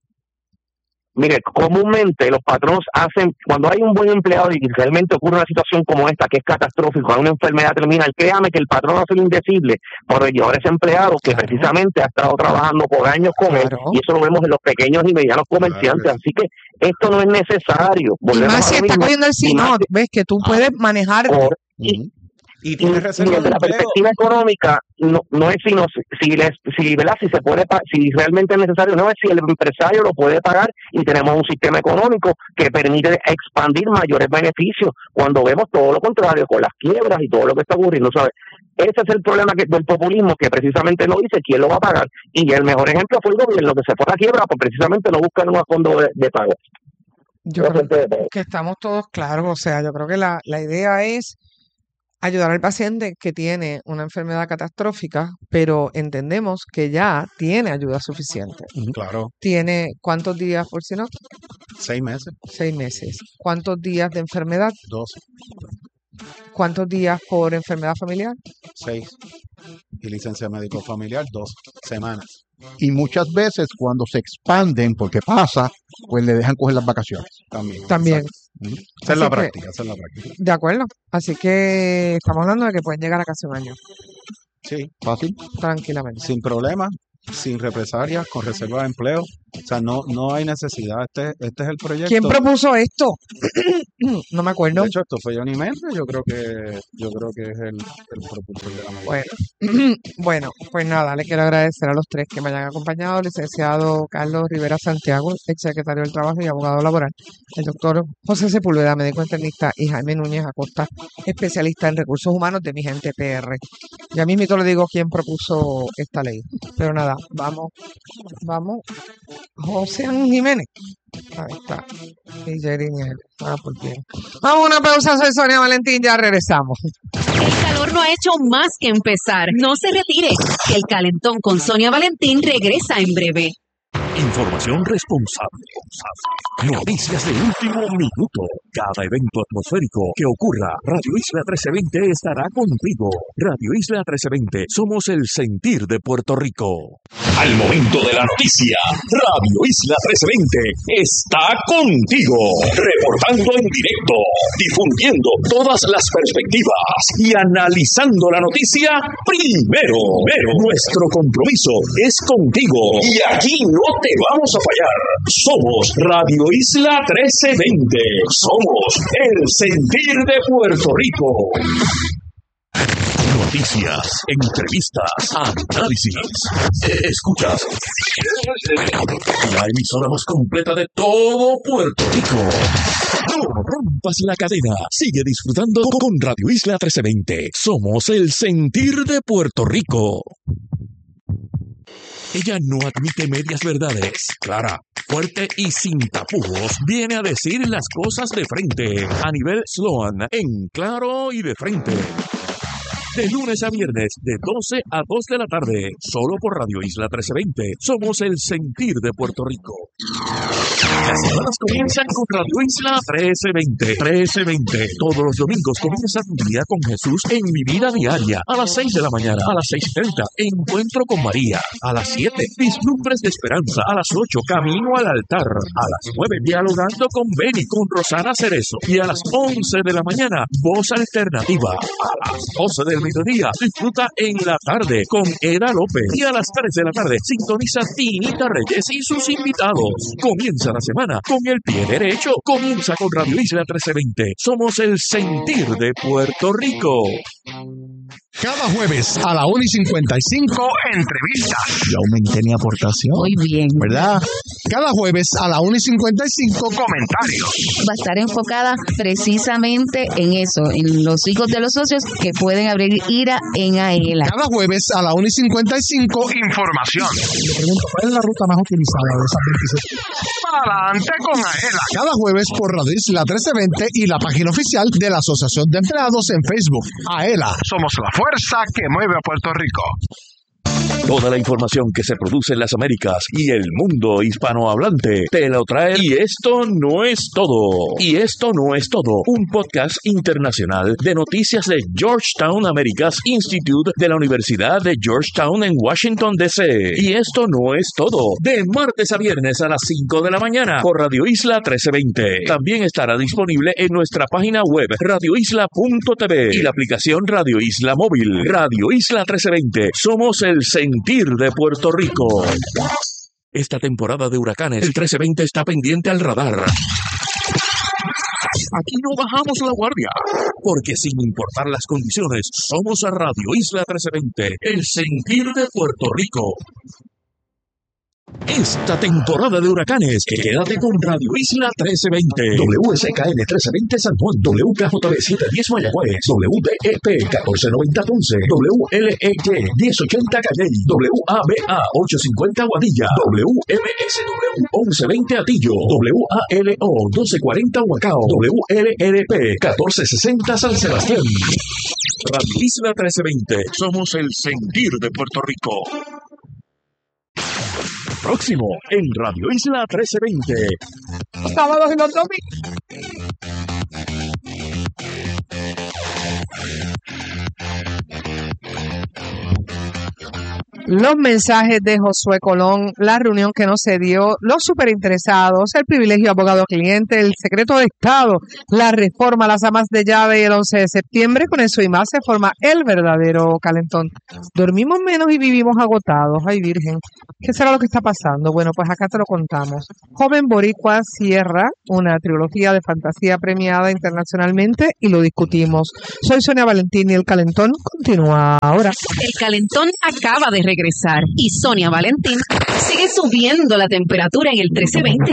Mire, comúnmente los patronos hacen, cuando hay un buen empleado y realmente ocurre una situación como esta, que es catastrófica, una enfermedad terminal, créame que el patrón hace lo indecible por llevar a ese empleado que Claro. precisamente ha estado trabajando por años con él, Claro. y eso lo vemos en los pequeños y medianos comerciantes, Claro así que esto no es necesario. Y Volvemos más a si lo está mismo. cogiendo el Y más SINOT, ves que tú puedes manejar. por- Ujú. Y Y, tiene y reserva desde de la empleo. perspectiva económica, no, no es sino si, si, les, si, ¿verdad? si se puede, pa- si realmente es necesario, no es si el empresario lo puede pagar y tenemos un sistema económico que permite expandir mayores beneficios cuando vemos todo lo contrario con las quiebras y todo lo que está ocurriendo, ¿sabes? Ese es el problema que, del populismo, que precisamente no dice quién lo va a pagar. Y el mejor ejemplo fue el gobierno, que se fue a la quiebra, pues precisamente no buscan un fondo de, de pago. Yo creo que estamos todos claros, o sea, yo creo que la, la idea es ayudar al paciente que tiene una enfermedad catastrófica, pero entendemos que ya tiene ayuda suficiente. Claro, Tiene, ¿cuántos días por si no? seis meses, Seis meses. ¿Cuántos días de enfermedad? doce, ¿Cuántos días por enfermedad familiar? seis. Y licencia médico familiar, dos semanas. Y muchas veces cuando se expanden, porque pasa, pues le dejan coger las vacaciones. También. También. Ujú. Esa es la Así que- práctica, esa es la práctica. De acuerdo. Así que estamos hablando de que pueden llegar a casi un año, Sí, Fácil. tranquilamente. sin problemas, sin represalias, con reserva de empleo. O sea, no, no hay necesidad. Este, este es el proyecto. ¿Quién propuso esto? No me acuerdo. De hecho, esto fue Johnny Méndez. Yo creo que, yo creo que es el, el propulsor de la medida. Bueno, bueno, pues nada, le quiero agradecer a los tres que me hayan acompañado, licenciado Carlos Rivera Santiago, exsecretario del Trabajo y abogado laboral, el doctor José Sepúlveda, médico internista, y Jaime Núñez Acosta, especialista en recursos humanos de Mi Gente P R. Ya mismito le digo quién propuso esta ley. Pero nada, vamos, vamos. José Jiménez. Ahí está. Y Jerry Nieves. Ah, por bien. Vamos a una pausa, soy Sonia Valentín, ya regresamos. El calor no ha hecho más que empezar. No se retire, que el calentón con Sonia Valentín regresa en breve. Información responsable. Noticias de último minuto. Cada evento atmosférico que ocurra, Radio Isla trece veinte estará contigo. Radio Isla trece veinte, somos el sentir de Puerto Rico. Al momento de la noticia, Radio Isla trece veinte está contigo. Reportando en directo, difundiendo todas las perspectivas y analizando la noticia primero. Pero nuestro compromiso es contigo y aquí no te vamos a fallar. Somos Radio Isla trece veinte. Somos el sentir de Puerto Rico. Noticias, entrevistas, análisis. Escuchas la emisora más completa de todo Puerto Rico. No rompas la cadena. Sigue disfrutando con Radio Isla trece veinte. Somos el sentir de Puerto Rico. Ella no admite medias verdades. Clara, fuerte y sin tapujos, viene a decir las cosas de frente. A nivel Sloan, en claro y de frente. De lunes a viernes, de doce a dos de la tarde, solo por Radio Isla trece veinte. Somos el sentir de Puerto Rico. Las semanas comienzan con Radio Isla trece veinte. trece veinte. Todos los domingos comienza tu día con Jesús en Mi Vida Diaria. A las seis de la mañana, a las seis y treinta, Encuentro con María. A las siete, Vislumbres de Esperanza. A las ocho, Camino al Altar. A las nueve, Dialogando con Beni, con Rosana Cerezo. Y a las once de la mañana, Voz Alternativa. A las doce del mediodía, disfruta En la Tarde con Eda López. Y a las tres de la tarde, sintoniza Tinita Reyes y sus invitados. Comienza la semana con el pie derecho. Comienza con Radio Isla trece veinte. Somos el sentir de Puerto Rico. Cada jueves a la una y cincuenta y cinco, entrevistas. Yo aumenté mi aportación. Muy bien. ¿Verdad? Cada jueves a la una y cincuenta y cinco, comentarios. Va a estar enfocada precisamente en eso, en los hijos de los socios que pueden abrir IRA en AELA. Cada jueves a la una y cincuenta y cinco, información. Le pregunto, ¿cuál es la ruta más utilizada de esas veintiséis? Adelante con AELA. Cada jueves por Radio Isla trece veinte y la página oficial de la Asociación de Empleados en Facebook. AELA, somos la fuerza que mueve a Puerto Rico. Toda la información que se produce en las Américas y el mundo hispanohablante te lo trae. Y esto no es todo. Y esto no es todo. Un podcast internacional de noticias de Georgetown Americas Institute de la Universidad de Georgetown en Washington, D C Y esto no es todo. De martes a viernes a las cinco de la mañana por Radio Isla trece veinte. También estará disponible en nuestra página web radio isla punto t v y la aplicación Radio Isla Móvil. Radio Isla trece veinte. Somos el sentir de Puerto Rico. Esta temporada de huracanes, el trece veinte está pendiente al radar. Aquí no bajamos la guardia, porque sin importar las condiciones, somos a Radio Isla trece veinte, el sentir de Puerto Rico. Esta temporada de huracanes, quédate con Radio Isla trece veinte. W S K N trece veinte San Juan, W K J B setecientos diez Mayagüez, W D E P catorce noventa Ponce, W L E Y diez ochenta Calley, W A B A ochocientos cincuenta Guadilla, W M S W once veinte Atillo, W A L O doce cuarenta Huacao, W L R P catorce sesenta San Sebastián. Radio Isla trece veinte, somos el sentir de Puerto Rico. Próximo en Radio Isla trece veinte. Sábados y los domingos. Los mensajes de Josué Colón, la reunión que no se dio, los superinteresados, el privilegio de abogado-cliente, el secreto de Estado, la reforma, las amas de llave y el once de septiembre. Con eso y más se forma el verdadero calentón. Dormimos menos y vivimos agotados. Ay, Virgen, ¿qué será lo que está pasando? Bueno, pues acá te lo contamos. Joven boricua cierra una trilogía de fantasía premiada internacionalmente y lo discutimos. Soy Sonia Valentín y el calentón continúa ahora. El calentón acaba de regresar y Sonia Valentín sigue subiendo la temperatura en el trece veinte.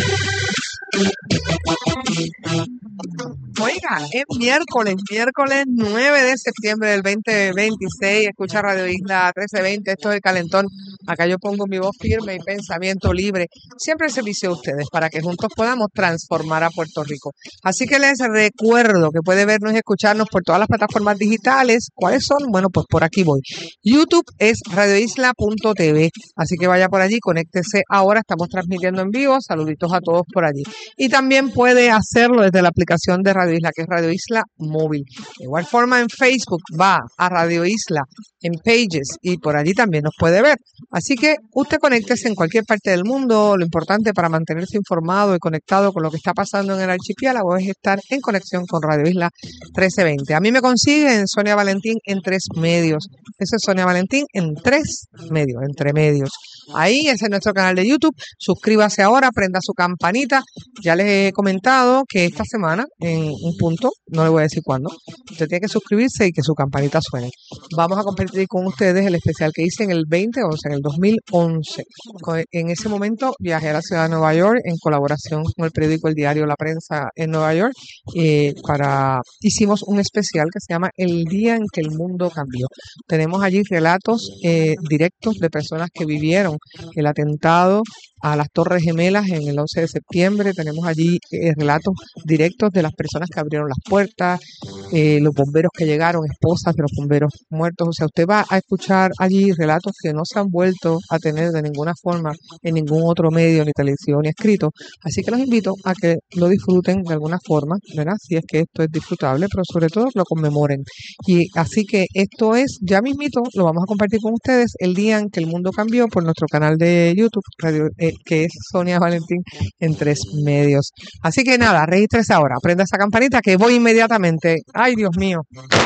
Oiga, es miércoles, miércoles nueve de septiembre del veinte veintiséis. Escucha Radio Isla trece veinte, esto es el calentón. Acá yo pongo mi voz firme y pensamiento libre. Siempre al servicio de ustedes para que juntos podamos transformar a Puerto Rico. Así que les recuerdo que puede vernos y escucharnos por todas las plataformas digitales. ¿Cuáles son? Bueno, pues por aquí voy. YouTube es radio isla punto t v. Así que vaya por allí, conéctese ahora. Estamos transmitiendo en vivo. Saluditos a todos por allí. Y también puede hacerlo desde la aplicación de Radio Isla, que es Radio Isla Móvil. De igual forma en Facebook va a Radio Isla, en Pages, y por allí también nos puede ver. Así que usted conéctese en cualquier parte del mundo. Lo importante para mantenerse informado y conectado con lo que está pasando en el archipiélago es estar en conexión con Radio Isla trece veinte. A mí me consiguen Sonia Valentín en tres medios. Eso es Sonia Valentín en tres medios, entre medios. Ahí ese es nuestro canal de YouTube. Suscríbase ahora, prenda su campanita. Ya les he comentado que esta semana, en un punto, no le voy a decir cuándo, usted tiene que suscribirse y que su campanita suene. Vamos a compartir con ustedes el especial que hice en el veinte once, en el dos mil once. En ese momento viajé a la ciudad de Nueva York en colaboración con el periódico El Diario La Prensa en Nueva York. Eh, para Hicimos un especial que se llama El Día en que el Mundo Cambió. Tenemos allí relatos eh, directos de personas que vivieron el atentado a las Torres Gemelas en el once de septiembre. Tenemos allí eh, relatos directos de las personas que abrieron las puertas, eh, los bomberos que llegaron, esposas de los bomberos muertos. O sea, usted va a escuchar allí relatos que no se han vuelto a tener de ninguna forma en ningún otro medio, ni televisión, ni escrito. Así que los invito a que lo disfruten de alguna forma, ¿verdad? Si es que esto es disfrutable, pero sobre todo lo conmemoren. Y así que esto es, ya mismito, lo vamos a compartir con ustedes el día en que el mundo cambió por nuestro canal de YouTube, Radio, eh, que es Sonia Valentín en tres medios. Así que nada, regístrese ahora, prenda esa campanita que voy inmediatamente. Ay, Dios mío.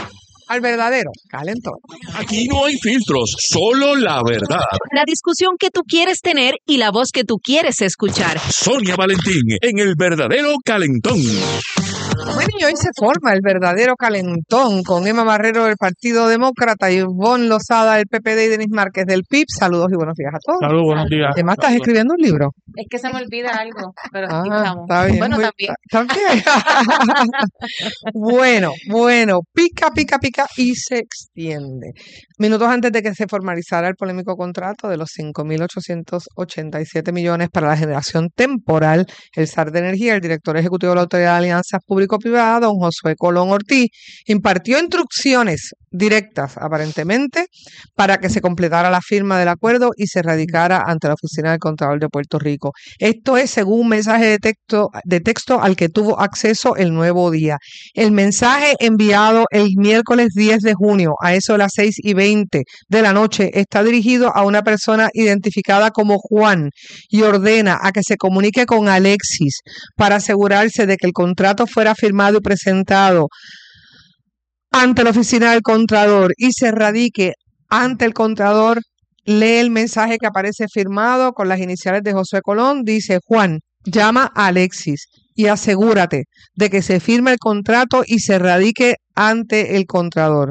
Al verdadero calentón. Aquí no hay filtros, solo la verdad. La discusión que tú quieres tener y la voz que tú quieres escuchar. Sonia Valentín en el verdadero calentón. Bueno, y hoy se forma el verdadero calentón con Emma Marrero del Partido Demócrata, Ivonne Lozada del P P D y Denis Márquez del P I B. Saludos y buenos días a todos. Saludos, buenos días. Emma, ¿estás escribiendo un libro? Es que se me olvida algo, pero Ah, aquí estamos. está bien, Bueno, muy- también. También. Bueno, bueno, pica, pica, pica y se extiende. Minutos antes de que se formalizara el polémico contrato de los cinco mil ochocientos ochenta y siete millones para la generación temporal, el S A R de Energía, el director ejecutivo de la Autoridad de Alianzas Público-Privadas, don Josué Colón Ortiz, impartió instrucciones directas, aparentemente, para que se completara la firma del acuerdo y se radicara ante la Oficina del Contralor de Puerto Rico. Esto es según un mensaje de texto, de texto al que tuvo acceso El Nuevo Día. El mensaje enviado el miércoles diez de junio a eso de las seis y veinte de la noche está dirigido a una persona identificada como Juan y ordena a que se comunique con Alexis para asegurarse de que el contrato fuera firmado y presentado ante la oficina del Contralor y se radique ante el Contralor. Lee el mensaje que aparece firmado con las iniciales de Josué Colón. Dice: Juan, llama a Alexis y asegúrate de que se firme el contrato y se radique ante el contralor.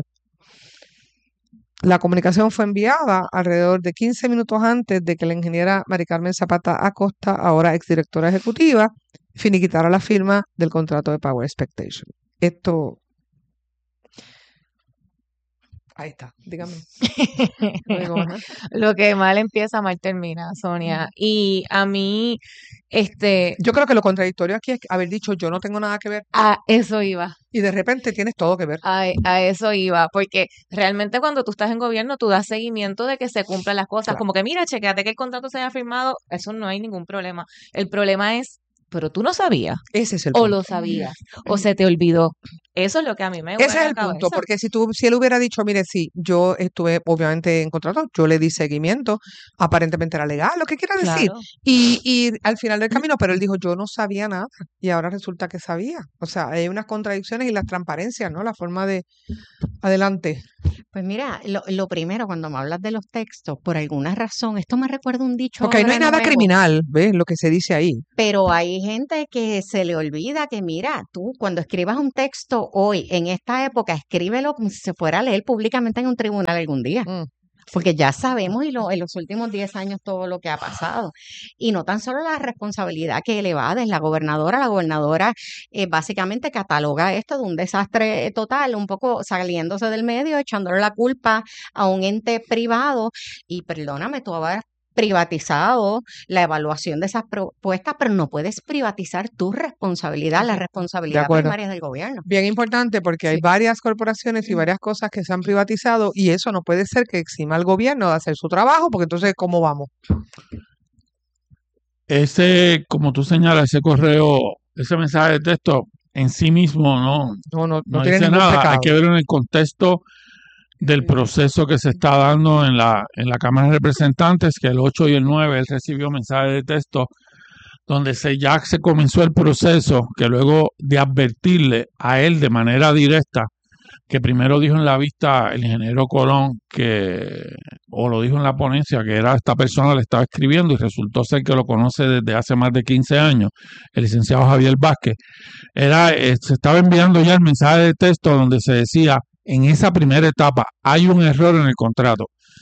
La comunicación fue enviada alrededor de quince minutos antes de que la ingeniera Mari Carmen Zapata Acosta, ahora exdirectora ejecutiva, finiquitara la firma del contrato de Power Expectation. Esto... Ahí está, dígame. Luego, ajá. Lo que mal empieza, mal termina, Sonia. Y a mí, este... Yo creo que lo contradictorio aquí es haber dicho yo no tengo nada que ver. A eso iba. Y de repente tienes todo que ver. A, a eso iba, porque realmente cuando tú estás en gobierno, tú das seguimiento de que se cumplan las cosas. Claro. Como que mira, chequéate que el contrato se haya firmado, eso no hay ningún problema. El problema es, pero tú no sabías. Ese es el O punto. lo sabías, o se te olvidó. Eso es lo que a mí me Ese huele es la el punto, cabeza. porque si tú, si él hubiera dicho, mire, sí, yo estuve obviamente en contrato, yo le di seguimiento, aparentemente era legal, lo que quiera decir, Claro. y, y al final del camino, pero él dijo, yo no sabía nada, y ahora resulta que sabía. O sea, hay unas contradicciones y las transparencias, ¿no? La forma de, adelante. Pues mira, lo, lo primero, cuando me hablas de los textos, por alguna razón, esto me recuerda un dicho Porque ahí no hay ahora nada nuevo, criminal, ¿ves? Lo que se dice ahí. pero hay gente que se le olvida que, mira, tú cuando escribas un texto hoy, en esta época, escríbelo como si se fuera a leer públicamente en un tribunal algún día. Mm. Porque ya sabemos y lo, en los últimos diez años todo lo que ha pasado. Y no tan solo la responsabilidad que le va desde la gobernadora. La gobernadora eh, básicamente cataloga esto de un desastre total, un poco saliéndose del medio, echándole la culpa a un ente privado. Y perdóname, tú habrás privatizado la evaluación de esas propuestas, pero no puedes privatizar tu responsabilidad, la De responsabilidad acuerdo. primaria del gobierno. Bien importante porque hay Sí. varias corporaciones y varias cosas que se han privatizado y eso no puede ser que exima al gobierno de hacer su trabajo, porque entonces, ¿cómo vamos? Ese, como tú señalas, ese correo, ese mensaje de texto en sí mismo no, No, no, no no tiene dice ningún nada. Hay pecado. que ver en el contexto del proceso que se está dando en la, en la Cámara de Representantes, que el ocho y el nueve él recibió mensajes de texto donde se, ya se comenzó el proceso, que luego de advertirle a él de manera directa, que primero dijo en la vista el ingeniero Colón, que, o lo dijo en la ponencia, que era esta persona le estaba escribiendo y resultó ser que lo conoce desde hace más de quince años, el licenciado Javier Vázquez, era, eh, se estaba enviando ya el mensaje de texto donde se decía, en esa primera etapa hay un error en el contrato.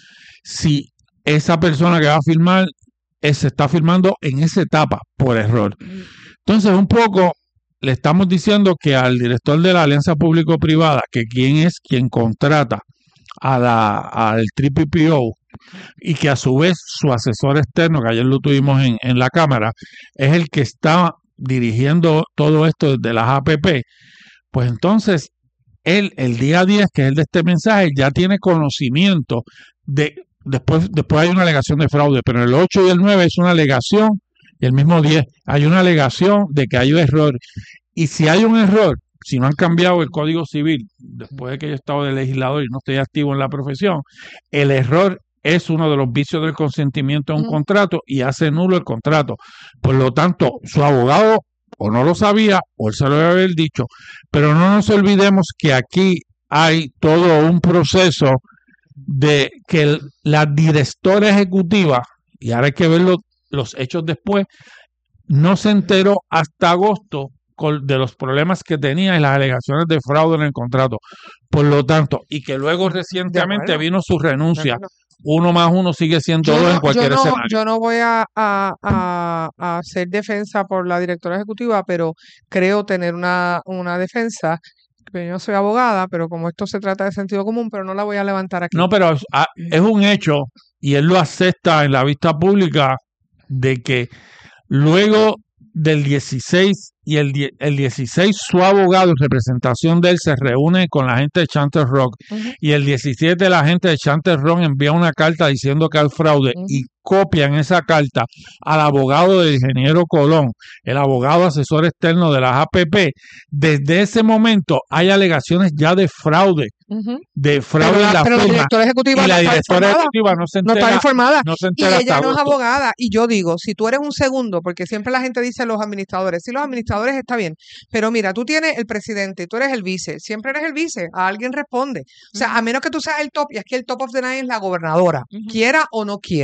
Si esa persona que va a firmar eh, se está firmando en esa etapa por error. Entonces, un poco le estamos diciendo que al director de la alianza público-privada, que quien es quien contrata a la, al P P O y que a su vez su asesor externo, que ayer lo tuvimos en, en la Cámara, es el que está dirigiendo todo esto desde las A P P, pues entonces él, el día diez, que es el de este mensaje, ya tiene conocimiento de, después, después hay una alegación de fraude, pero en el ocho y el nueve es una alegación, y el mismo diez hay una alegación de que hay un error. Y si hay un error, si no han cambiado el Código Civil, después de que yo he estado de legislador y no estoy activo en la profesión, el error es uno de los vicios del consentimiento en un Ujú. contrato y hace nulo el contrato. Por lo tanto, su abogado o no lo sabía o él se lo debe haber dicho, pero no nos olvidemos que aquí hay todo un proceso de que el- la directora ejecutiva, y ahora hay que ver lo- los hechos después, no se enteró hasta agosto col- de los problemas que tenía y las alegaciones de fraude en el contrato. Por lo tanto, y que luego recientemente acuerdo. vino su De renuncia. acuerdo. Uno más uno sigue siendo Yo dos en no, yo cualquier no, escenario. yo no voy a, a, a- a hacer defensa por la directora ejecutiva, pero creo tener una, una defensa. Yo no soy abogada, pero como esto se trata de sentido común, pero no la voy a levantar aquí. No, pero es, ah, es un hecho, y él lo acepta en la vista pública, de que luego del dieciséis y el, die- el dieciséis su abogado en representación de él se reúne con la gente de Chanter Rock Ujú. y el diecisiete la gente de Chanter Rock envía una carta diciendo que hay fraude Ujú. y copian esa carta al abogado del ingeniero Colón, el abogado asesor externo de las A P P. Desde ese momento hay alegaciones ya de fraude, Ujú. de fraude Pero en la, la pero la firma, directora ejecutiva y no la está directora informada. ejecutiva no se No está entera, informada. no se Y entera ella hasta no es agosto. abogada. Y yo digo, si tú eres un segundo, porque siempre la gente dice los administradores, sí, los administradores está bien, pero mira, tú tienes el presidente y tú eres el vice, siempre eres el vice, a alguien responde. O sea, a menos que tú seas el top, y aquí el top of the line es la gobernadora, Ujú. quiera o no quiera, le guste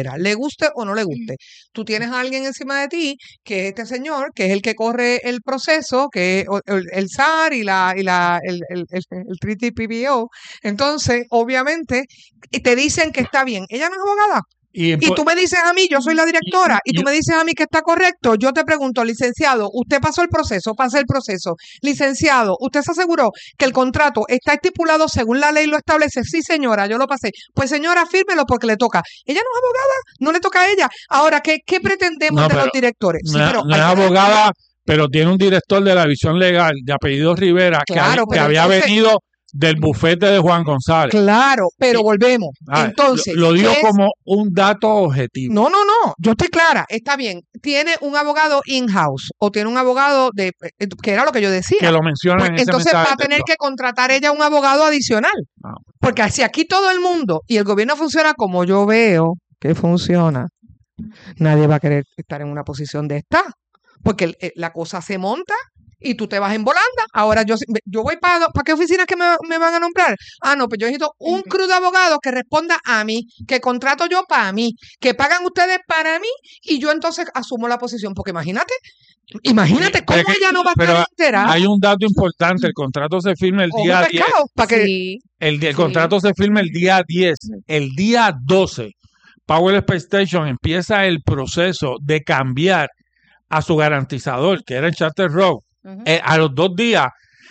guste o no le guste. Tú tienes a alguien encima de ti, que es este señor, que es el que corre el proceso, que es el, el S A R y la, y la, el, el, el, el tres T P P O. Entonces, obviamente, te dicen que está bien. Ella no es abogada. Y, Y tú me dices a mí, yo soy la directora, y tú me dices a mí que está correcto, yo te pregunto, licenciado, ¿usted pasó el proceso? Pasé el proceso. Licenciado, ¿usted se aseguró que el contrato está estipulado según la ley lo establece? Sí, señora, yo lo pasé. Pues señora, fírmelo porque le toca. Ella no es abogada, no le toca a ella. Ahora, ¿qué, qué pretendemos No, de los pero directores? Sí, no, pero no hay es que- abogada, pero tiene un director de la división legal de apellido Rivera que, Claro, hab- que pero había entonces- venido del bufete de Juan González. Claro, pero volvemos. Ah, Entonces, lo, lo digo ¿qué es? como un dato objetivo. No, no, no, yo estoy clara, está bien. Tiene un abogado in-house o tiene un abogado de, eh, que era lo que yo decía. Que lo menciona Pues en ese entonces mensaje va a de tener texto. que contratar ella un abogado adicional. Ah. Porque si aquí todo el mundo y el gobierno funciona como yo veo que funciona, nadie va a querer estar en una posición de esta. Porque el- eh, la cosa se monta y tú te vas en volanda. Ahora yo, yo voy para, ¿para qué oficinas que me, me van a nombrar? Ah, no, pues yo necesito un crew de abogados que responda a mí, que contrato yo para mí, que pagan ustedes para mí y yo entonces asumo la posición. Porque imagínate, imagínate cómo Pero que- ella no va a pero estar enterada. hay un dato importante, el contrato se firma el Ojo, día diez. pescado, para que Sí. El, di- el Sí. contrato se firma el día diez. El día doce, Power Space Station empieza el proceso de cambiar a su garantizador, que era en Charter Road, eh, a los dos días.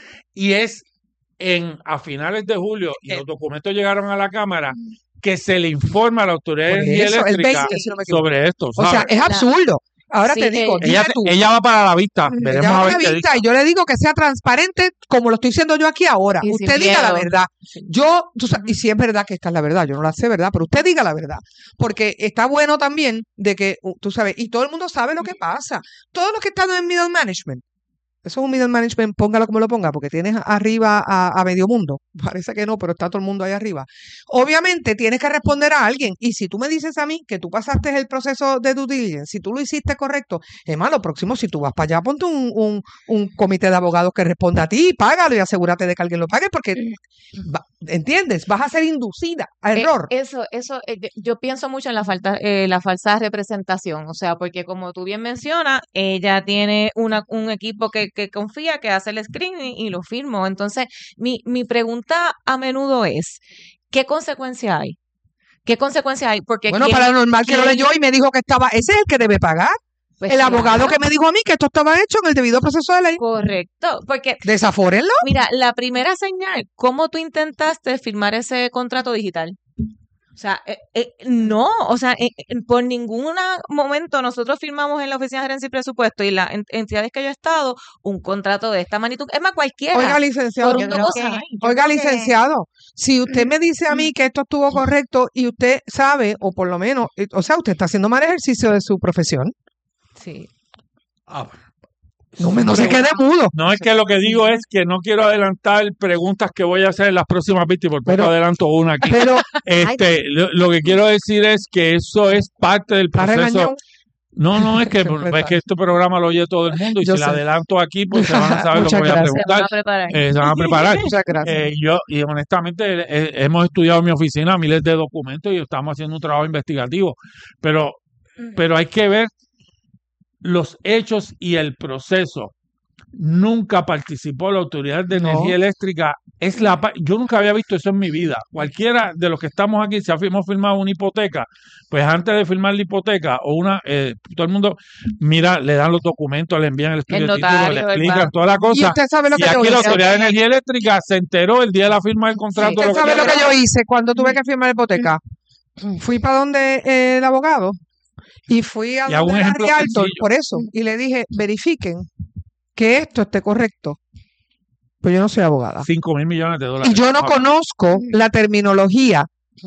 Y es en a finales de julio, y los documentos llegaron a la Cámara, que se le informa a la Autoridad de Por Energía eso, el Eléctrica veinte, si no me equivoco. sobre esto. O sea, ¿sabes? es absurdo. Ahora Sí, te digo, eh, dime ella, tú. ella va para la vista. Veremos Ella va a a ver la qué vista dice. y yo le digo que sea transparente como lo estoy diciendo yo aquí ahora. Y sin Usted diga la miedo. verdad. Yo, tú sa- y si es verdad que esta es la verdad, yo no la sé, ¿verdad? Pero usted diga la verdad. Porque está bueno también de que, uh, tú sabes, y todo el mundo sabe lo que pasa. Todos los que están en middle management, eso es un middle management, póngalo como lo ponga, porque tienes arriba a, a medio mundo. Parece que no, pero está todo el mundo ahí arriba. Obviamente tienes que responder a alguien. Y si tú me dices a mí que tú pasaste el proceso de due diligence, si tú lo hiciste correcto, es más, lo próximo, si tú vas para allá, ponte un, un, un comité de abogados que responda a ti, págalo y asegúrate de que alguien lo pague, porque, va- ¿entiendes? Vas a ser inducida a Eh, error. eso, eso, eh, yo- yo pienso mucho en la falta, eh, la falsa representación, o sea, porque como tú bien mencionas, ella tiene una, un equipo que, que confía, que hace el screen y, y lo firmo. Entonces, mi, mi pregunta a menudo es, ¿qué consecuencia hay? ¿Qué consecuencia hay? Porque Bueno, ¿quién- para lo normal que lo quién- leyó y me dijo que estaba, ese es el que debe pagar. Pues el claro. abogado que me dijo a mí que esto estaba hecho en el debido proceso de ley. Correcto, porque Desafórenlo. mira, la primera señal, ¿cómo tú intentaste firmar ese contrato digital? O sea, eh, eh, no, o sea, eh, eh, por ningún momento nosotros firmamos en la Oficina de Gerencia y Presupuesto y las en- entidades que yo he estado un contrato de esta magnitud. Es más, cualquiera. Oiga, licenciado, Por yo un creo cosa que- hay. Oiga, licenciado, si usted me dice a mí que esto estuvo correcto y usted sabe, o por lo menos, eh, o sea, usted está haciendo mal ejercicio de su profesión. Sí. No, me, no se quede mudo. No es que lo que digo es que no quiero adelantar preguntas que voy a hacer en las próximas víctimas, por poco Pero- adelanto una aquí. Pero, Este, lo, lo que quiero decir es que eso es parte del ¿está proceso. regañado? No, no, es que, Verdad. es que este programa lo oye todo el mundo y Yo si le sé. adelanto aquí, pues se van a saber lo que Muchas voy a gracias. preguntar. Se van a preparar. Eh, se van a preparar. Muchas gracias. Eh, yo, y honestamente, eh, hemos estudiado en mi oficina miles de documentos y estamos haciendo un trabajo investigativo. Pero, pero hay que ver los hechos y el proceso. Nunca participó la Autoridad de No. Energía Eléctrica. Es la, pa- yo nunca había visto eso en mi vida. Cualquiera de los que estamos aquí, si hemos firmado una hipoteca, pues antes de firmar la hipoteca o una, eh, todo el mundo mira, le dan los documentos, le envían el estudio El de título, notario, le el explican banco. toda la Y cosa. usted sabe lo Y que yo aquí la hice. Autoridad de Energía Eléctrica se enteró el día de la firma del contrato. Sí. lo ¿Usted sabe lo que tenía. yo hice cuando tuve que firmar la hipoteca? Fui para donde eh, el abogado y fui a Y hago un donde la ejemplo Realtor, sencillo. por eso, y le dije, verifiquen que esto esté correcto. Pues yo no soy abogada. Cinco mil millones de dólares. Y yo no Ah, conozco la terminología.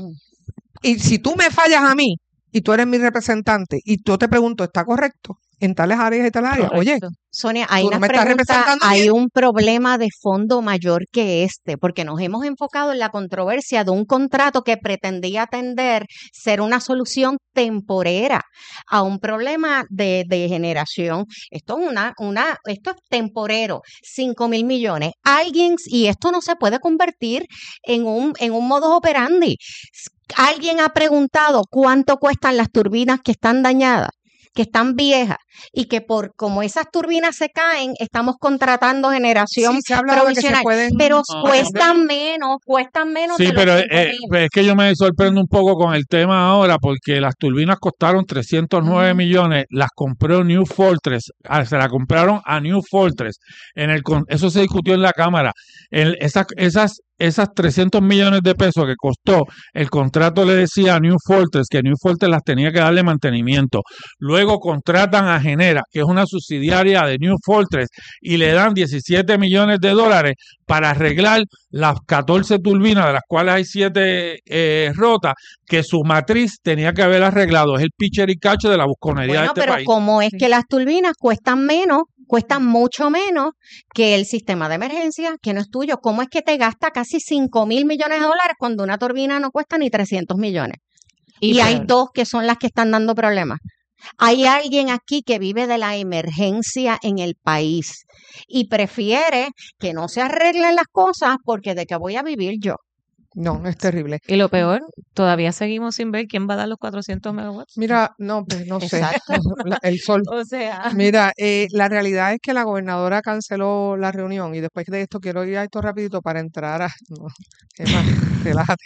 Y si tú me fallas a mí y tú eres mi representante y yo te pregunto, ¿está correcto en tales áreas y tales áreas? Oye, Correcto. Sonia, hay tú no una me estás pregunta, representando hay bien. un problema de fondo mayor que este, porque nos hemos enfocado en la controversia de un contrato que pretendía atender ser una solución temporera a un problema de, de generación. Esto es una, una, esto es temporero, cinco mil millones. Alguien, y esto no se puede convertir en un, en un modus operandi. ¿Alguien ha preguntado cuánto cuestan las turbinas que están dañadas, que están viejas y que por como esas turbinas se caen, estamos contratando generación Sí, se ha hablado de que se provisional? pueden- Pero No, cuestan menos, cuestan menos Sí, de los pero cinco eh, mil. pues es que yo me sorprendo un poco con el tema ahora porque las turbinas costaron trescientos nueve millones, las compró New Fortress, ah, se la compraron a New Fortress. En el con- eso se discutió en la Cámara. El- esas, esas, esas trescientos millones de pesos que costó, el contrato le decía a New Fortress que New Fortress las tenía que darle mantenimiento. Luego contratan a Genera, que es una subsidiaria de New Fortress, y le dan diecisiete millones de dólares para arreglar las catorce turbinas, de las cuales hay siete eh, rotas, que su matriz tenía que haber arreglado. Es el pitcher y catcher de la busconería de Bueno, este pero país. como es que las turbinas cuestan menos, cuestan mucho menos que el sistema de emergencia, que no es tuyo. ¿Cómo es que te gasta casi cinco mil millones de dólares cuando una turbina no cuesta ni trescientos millones? Y, Y hay peor. dos que son las que están dando problemas. Hay alguien aquí que vive de la emergencia en el país y prefiere que no se arreglen las cosas porque de qué voy a vivir yo. No, es terrible. Y lo peor, todavía seguimos sin ver quién va a dar los cuatrocientos megawatts. Mira, no, pues no sé. Exacto. La- el sol. O sea, Mira, eh, la realidad es que la gobernadora canceló la reunión y después de esto quiero ir a esto rapidito para entrar a... No, Emma, relájate.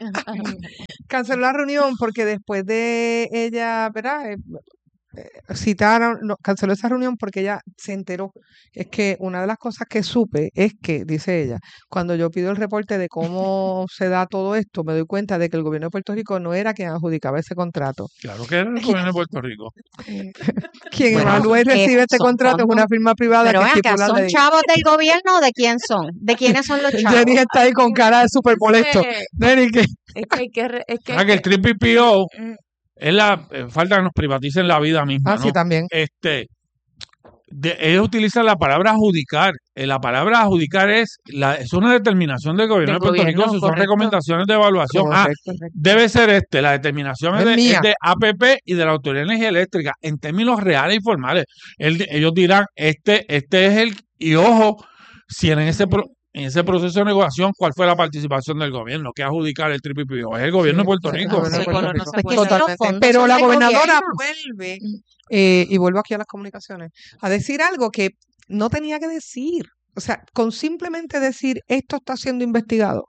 Canceló la reunión porque después de ella, ¿verdad? Eh, eh, citaron, no, canceló esa reunión porque ella se enteró. Es que una de las cosas que supe es que, dice ella, cuando yo pido el reporte de cómo se da todo esto, me doy cuenta de que el gobierno de Puerto Rico no era quien adjudicaba ese contrato. Claro que era el gobierno de Puerto Rico. Quien Bueno, evalúa y eh, recibe este son contrato es fondos. una firma privada Pero que ven acá, estipula la ¿son ley. chavos del gobierno o de quién son? ¿De quiénes son los chavos? Jenny está ahí con cara de súper molesto. Eh, Jenny, que es que hay que, re- es que, O sea, que el triple P O es la eh, falta que nos privaticen la vida misma, Ah, ¿no? sí, también. Este, de- ellos utilizan la palabra adjudicar. Eh, la palabra adjudicar es, la, es una determinación del gobierno Del de Puerto Rico, gobierno, si son correcto. recomendaciones de evaluación. Ah, Correcto, correcto. debe ser este, la determinación es Es de, mía. es de A P P y de la Autoridad de Energía Eléctrica, en términos reales y formales. El- ellos dirán, este, este es el, y ojo, si en ese pro- en ese proceso de negociación, ¿cuál fue la participación del gobierno? ¿Qué adjudicar el triple P O? Es el gobierno de Puerto Sí, el Rico. gobierno de Sí, Puerto con- no Rico. se Pues que puede. si los Totalmente. fondos Pero son la del gobernadora gobierno. vuelve, eh, y vuelvo aquí a las comunicaciones, a decir algo que no tenía que decir. O sea, con simplemente decir esto está siendo investigado,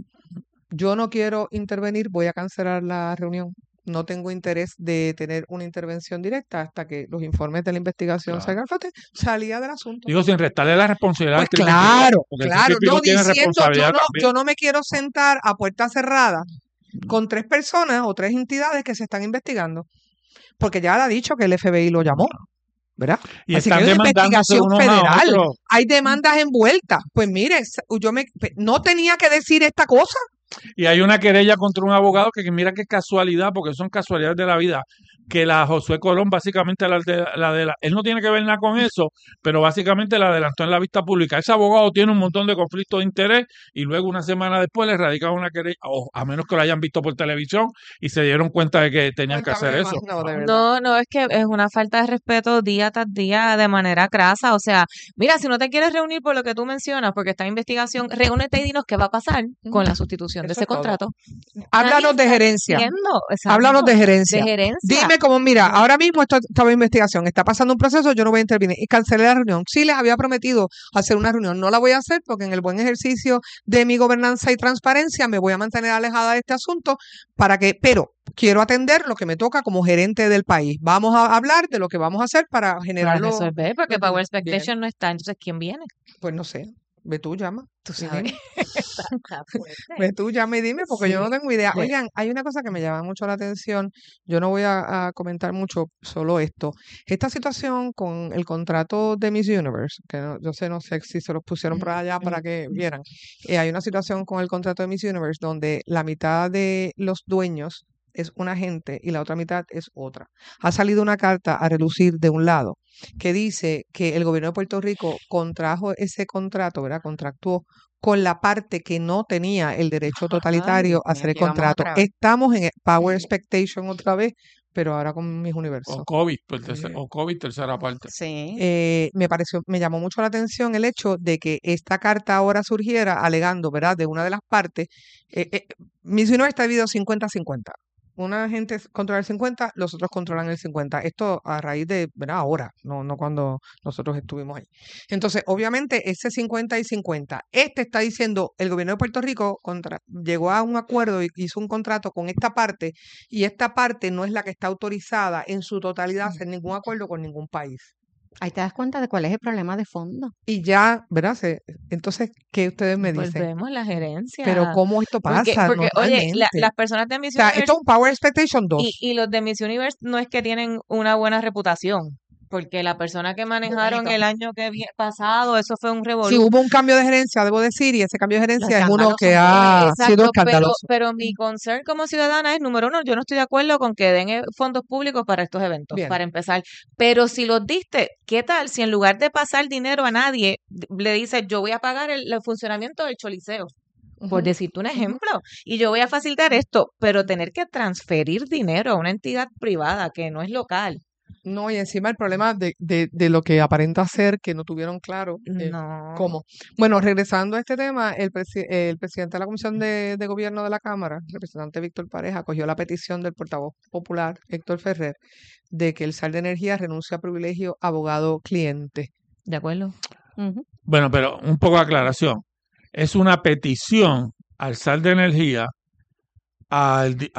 yo no quiero intervenir, voy a cancelar la reunión. No tengo interés de tener una intervención directa hasta que los informes de la investigación Claro. salgan. Fíjate, salía del asunto. Digo, sin restarle la responsabilidad Pues al triple P O, claro, porque el claro, triple P O no tiene diciendo, yo responsabilidad no, también. yo no me quiero sentar a puerta cerrada con tres personas o tres entidades que se están investigando, porque ya le ha dicho que el F B I lo llamó, ¿verdad? Y Así están que hay una demandándose investigación unos a federal, otros. hay demandas envueltas. Pues mire, s- yo me, pe- no tenía que decir esta cosa. Y hay una querella contra un abogado que, que mira qué casualidad, porque son casualidades de la vida, que la Josué Colón básicamente la de, la de la, él no tiene que ver nada con eso, pero básicamente la adelantó en la vista pública. Ese abogado tiene un montón de conflictos de interés y luego una semana después le radican una querella, o a menos que lo hayan visto por televisión y se dieron cuenta de que tenían que hacer Cuéntame eso. más, no, de verdad. No, no, es que es una falta de respeto día tras día de manera crasa. O sea, mira, si no te quieres reunir por lo que tú mencionas, porque está en investigación, reúnete y dinos qué va a pasar con la sustitución de Eso ese es todo. contrato. Háblanos Nadie de está gerencia. diciendo, exacto, Háblanos de gerencia. de gerencia. Dime cómo, mira, ahora mismo esto estaba en investigación, está pasando un proceso, yo no voy a intervenir. Y cancelé la reunión. Sí les había prometido hacer una reunión, no la voy a hacer porque en el buen ejercicio de mi gobernanza y transparencia me voy a mantener alejada de este asunto para que, pero quiero atender lo que me toca como gerente del país. Vamos a hablar de lo que vamos a hacer para Para generarlo. resolver, porque lo- Power bien. Expectation no está, entonces ¿quién viene? Pues no sé, ve tú, llama. Tú y sabes. dime. Está- está fuerte. Ve tú, llama y dime, porque yo Sí. no tengo idea. Sí. Oigan, hay una cosa que me llama mucho la atención. Yo no voy a, a comentar mucho, solo esto. Esta situación con el contrato de Miss Universe, que no- yo sé, no sé si se los pusieron por allá para que vieran. Eh, hay una situación con el contrato de Miss Universe donde la mitad de los dueños es una gente y la otra mitad es otra. Ha salido una carta a relucir de un lado que dice que el gobierno de Puerto Rico contrajo ese contrato, ¿verdad? Contractuó con la parte que no tenía el derecho totalitario a Ay, hacer el aquí vamos contrato. otra vez. Estamos en Power Expectation otra vez. pero ahora con mis universos. O COVID, pues, tercer- o COVID tercera parte. Sí. Eh, me pareció, me llamó mucho la atención el hecho de que esta carta ahora surgiera alegando, ¿verdad?, de una de las partes. Eh, eh, Miss Universe está dividido cincuenta a cincuenta. Una gente controla el cincuenta, los otros controlan el cincuenta. Esto a raíz de, ¿verdad?, ahora, no, no cuando nosotros estuvimos ahí. Entonces, obviamente, ese cincuenta y cincuenta, este está diciendo, el gobierno de Puerto Rico contra, llegó a un acuerdo y hizo un contrato con esta parte, y esta parte no es la que está autorizada en su totalidad a hacer ningún acuerdo con ningún país. Ahí te das cuenta de cuál es el problema de fondo. Y ya, ¿verdad? Se- entonces, ¿qué ustedes me dicen? Volvemos a la gerencia. Pero ¿cómo esto Porque, pasa porque oye, la- normalmente? las personas de Miss O sea, Universe esto es un Power Expectation dos. y, y los de Miss Universe no es que tienen una buena reputación, porque la persona que manejaron Bonito. el año que vi- pasado, eso fue un Sí, revolú. hubo un cambio de gerencia, debo decir, y ese cambio de Los gerencia es uno escándalos que son ha horribles. sido Exacto, pero, escandaloso. pero mi concern como ciudadana es, número uno, yo no estoy de acuerdo con que den eh, fondos públicos para estos eventos, Bien. para empezar. Pero si los diste, ¿qué tal si en lugar de pasar dinero a nadie, d- le dices, yo voy a pagar el, el funcionamiento del Choliseo? Por Ujú, decirte un ujú. ejemplo, y yo voy a facilitar esto, pero tener que transferir dinero a una entidad privada que no es local, No, y encima el problema de, de, de lo que aparenta ser que no tuvieron claro eh, no. cómo. Bueno, regresando a este tema, el, presi- el presidente de la Comisión de, de Gobierno de la Cámara, el representante Víctor Pareja, acogió la petición del portavoz popular, Héctor Ferrer, de que el S A L de Energía renuncie a privilegio abogado-cliente. ¿De acuerdo? Ujú. Bueno, pero un poco de aclaración. Es una petición al S A L de Energía al, di-